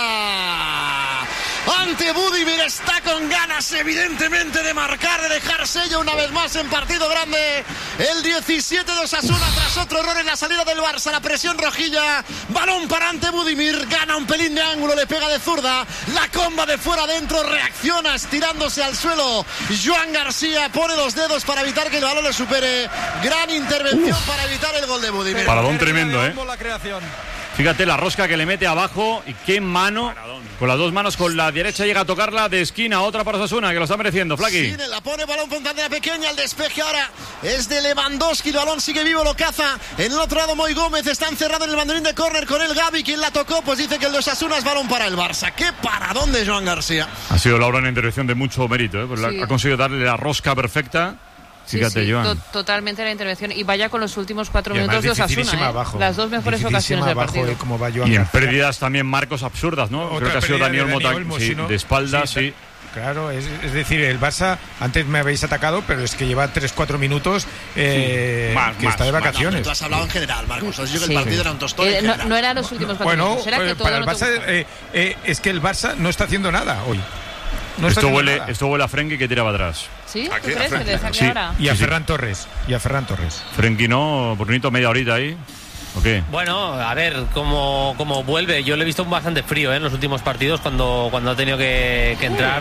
García! Ante Budimir, está con ganas evidentemente de marcar, de dejar sello una vez más en partido grande. El 17 de Osasuna tras otro error en la salida del Barça, la presión rojilla, balón para ante Budimir, gana un pelín de ángulo, le pega de zurda, la comba de fuera adentro, reacciona estirándose al suelo. Joan García pone los dedos para evitar que el balón le supere. Gran intervención para evitar el gol de Budimir. Paradón tremendo, La creación. Fíjate la rosca que le mete abajo y qué mano, con las dos manos, con la derecha llega a tocarla de esquina, otra para Osasuna, que lo está mereciendo, Flaqui. Sí, la pone balón Fontanera pequeña, el despeje ahora es de Lewandowski, el balón sigue vivo, lo caza. En el otro lado Moy Gómez, está encerrado en el banderín de córner con el Gavi, quien la tocó, pues dice que el de Osasuna es balón para el Barça. ¡Qué paradón de Joan García! Ha sido Laura una intervención de mucho mérito, pues sí. Ha conseguido darle la rosca perfecta. Fíjate, Joan. Totalmente la intervención. Y vaya con los últimos 4 minutos de Osasuna. Las dos mejores ocasiones del partido. Y en pérdidas también marcos absurdas, ¿no? Creo que ha sido Daniel Mota, de espalda, sí. Claro, es decir, el Barça, antes me habéis atacado, pero es que lleva 3-4 minutos que está de vacaciones. Tú has hablado en general, Marcos. Yo que el partido era un tostón. No era los últimos 4 minutos. Era que todo para el Barça, es que el Barça no está haciendo nada hoy. Esto huele a Frenkie que tiraba atrás. ¿Sí? ¿Tú crees que te saque ahora? Y a Ferran Torres. Frenkie no, Brunito, media horita ahí. ¿O qué? Bueno, a ver cómo vuelve. Yo le he visto bastante frío en los últimos partidos cuando ha tenido que entrar.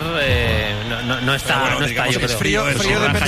No está, yo creo. Frío de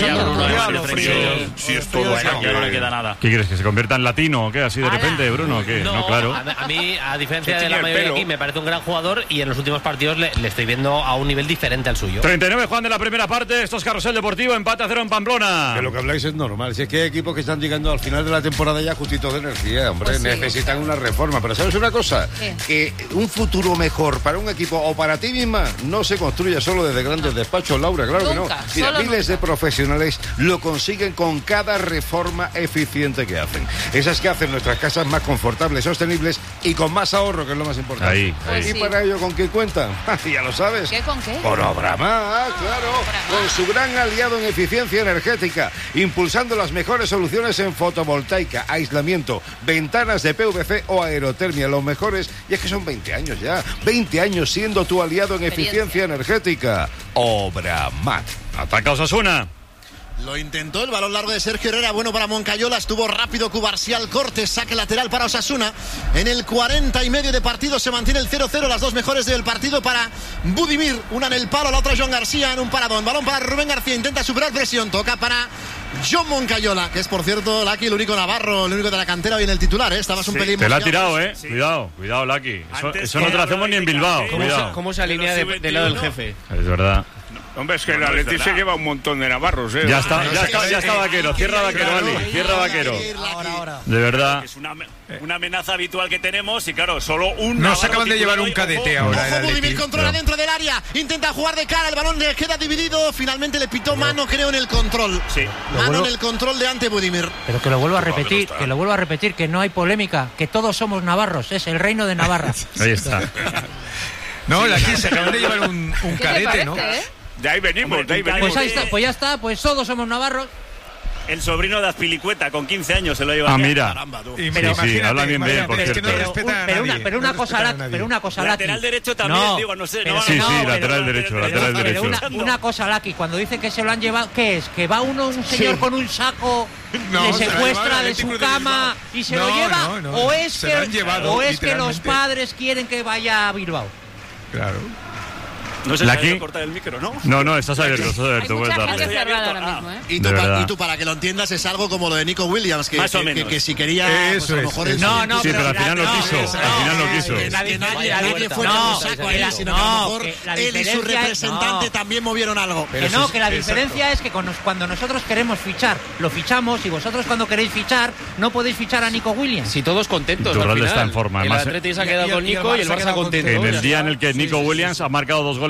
frío. Sí, es todo. Ya no le queda nada. ¿Qué quieres? ¿Que se convierta en latino o qué? Así de repente, Bruno, ¿qué? No, claro. A mí, a diferencia de la mayoría aquí, me parece un gran jugador y en los últimos partidos le estoy viendo a un nivel diferente al suyo. 39 Juan de la primera parte. Esto es Carrusel Deportivo, empate a 0 en Pamplona. Que lo que habláis es normal. Si es que hay equipos que están llegando al final de la temporada ya justitos de energía. Hombre, pues necesitan una reforma. Pero ¿sabes una cosa? Que un futuro mejor para un equipo o para ti misma no se construye solo desde grandes despachos, Laura, claro nunca, que no. Mira, miles de profesionales lo consiguen con cada reforma eficiente que hacen. Esas que hacen nuestras casas más confortables, sostenibles y con más ahorro, que es lo más importante. Ahí. ¿Y para ello con qué cuentan? Ya lo sabes. ¿Qué con qué? Con Obramar, claro. Con su gran aliado en eficiencia energética, impulsando las mejores soluciones en fotovoltaica, aislamiento, ventanas de PVC o aerotermia, los mejores, y es que son 20 años ya, 20 años siendo tu aliado en eficiencia energética. Obramar. Ataca Osasuna. Lo intentó, el balón largo de Sergio Herrera, bueno para Moncayola, estuvo rápido Cubarsí al corte, saque lateral para Osasuna. En el 40 y medio de partido se mantiene el 0-0, las dos mejores del partido para Budimir, una en el palo, la otra Joan García en un paradón. Balón para Rubén García, intenta superar presión, toca para John Moncayola, que es por cierto, Laki, el único navarro, el único de la cantera hoy en el titular, Estabas un pelín... Te la ha tirado, Sí. Cuidado, Laki. Eso no te lo hacemos ni en Bilbao. ¿Cómo se alinea del lado del jefe? Es verdad. Hombre, es que el Atleti se lleva un montón de navarros, Ya está Vaquero, cierra Vaquero, Ali, cierra Vaquero. Ahora. De verdad. Es una amenaza habitual que tenemos y claro, solo un... Nos acaban de llevar un cadete ahora. Ojo, Budimir controla dentro del área, intenta jugar de cara, el balón le queda dividido, finalmente le pitó mano, creo, en el control. Sí. Mano en el control de ante Budimir. Pero que lo vuelvo a repetir, que no hay polémica, que todos somos navarros, es el reino de Navarra. Ahí está. No, aquí se acaban de llevar un cadete, ¿no? De ahí venimos. Pues ahí está, pues ya está, pues todos somos navarros. El sobrino de Azpilicueta, con 15 años, se lo lleva. Mira. Caramba, tú. Sí, habla bien de él, por cierto. Pero una cosa, Laki. Lateral derecho también, digo, no sé. Sí, lateral derecho. Una cosa, Laki, cuando dice que se lo han llevado, ¿qué es? ¿Que va un señor con un saco, le secuestra de su cama y se lo lleva? ¿O es que los padres quieren que vaya a Bilbao? Claro. No sé si hay que cortar el micro, ¿no? No, estás abierto. Hay mucha gente cerrada ahora mismo, Y tú, para que lo entiendas, es algo como lo de Nico Williams, que si quería, pues a lo mejor... No, sí, pero al final no quiso. Nadie fue con un saco ahí, sino que a lo mejor él y su representante también movieron algo. Que la diferencia es que cuando nosotros queremos fichar, lo fichamos, y vosotros cuando queréis fichar, no podéis fichar a Nico Williams. Si todos contentos al final. Está en forma. El Atleti se ha quedado con Nico y el Barça contento. En el día en el que Nico Williams ha marcado 2 goles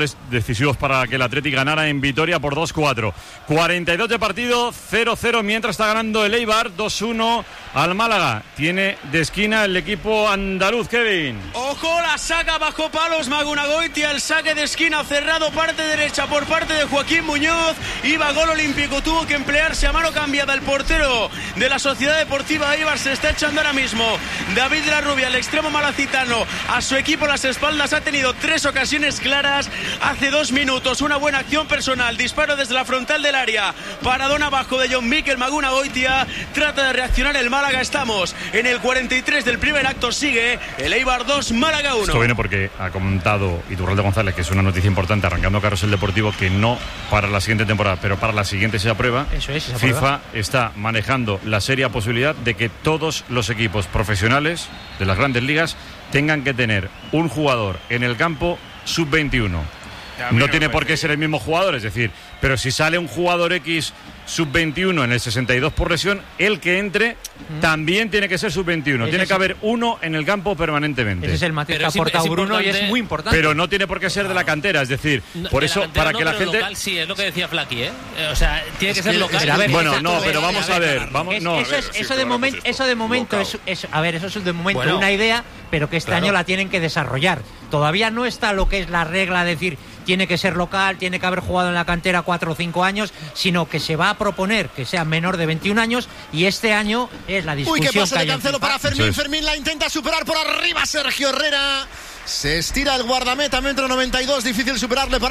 goles decisivos para que el Athletic ganara en Vitoria por 2-4. 42 de partido, 0-0, mientras está ganando el Eibar 2-1 al Málaga. Tiene de esquina el equipo andaluz, Kevin. Ojo, la saca bajo palos Magunagoitia, el saque de esquina cerrado, parte derecha por parte de Joaquín Muñoz. Iba gol olímpico, tuvo que emplearse a mano cambiada el portero de la Sociedad Deportiva Eibar. Se está echando ahora mismo David de la Rubia, el extremo malacitano, a su equipo a las espaldas. Ha tenido 3 ocasiones claras hace 2 minutos, una buena acción personal, disparo desde la frontal del área, paradón abajo de John Mikel Magunagoitia. Trata de reaccionar el Málaga. Estamos en el 43 del primer acto, sigue el Eibar 2, Málaga 1. Esto viene porque ha comentado Iturralde González, que es una noticia importante, arrancando Carrusel Deportivo, que no para la siguiente temporada, pero para la siguiente se aprueba. Eso es, esa FIFA prueba. está manejando la seria posibilidad de que todos los equipos profesionales de las grandes ligas tengan que tener un jugador en el campo sub-21. No tiene por qué ser el mismo jugador, es decir, pero si sale un jugador X sub-21 en el 62 por lesión, el que entre también tiene que ser sub-21. Tiene que haber uno en el campo permanentemente. Ese es el matiz que ha aportado Bruno y es muy importante. Pero no tiene por qué ser de la cantera, es decir, por eso, para que la gente... Local, sí, es lo que decía Flaky, ¿eh? O sea, tiene que ser local. Pero a ver, bueno, no, pero vamos a ver. Eso de momento es Bueno, una idea, pero que este año la tienen que desarrollar. Todavía no está lo que es la regla de decir tiene que ser local, tiene que haber jugado en la cantera 4 o 5 años, sino que se va a proponer que sea menor de 21 años y este año es la discusión. Uy, qué pase que de Cancelo para Fermín. Fermín la intenta superar por arriba Sergio Herrera. Se estira el guardameta, metro 92, difícil superarle para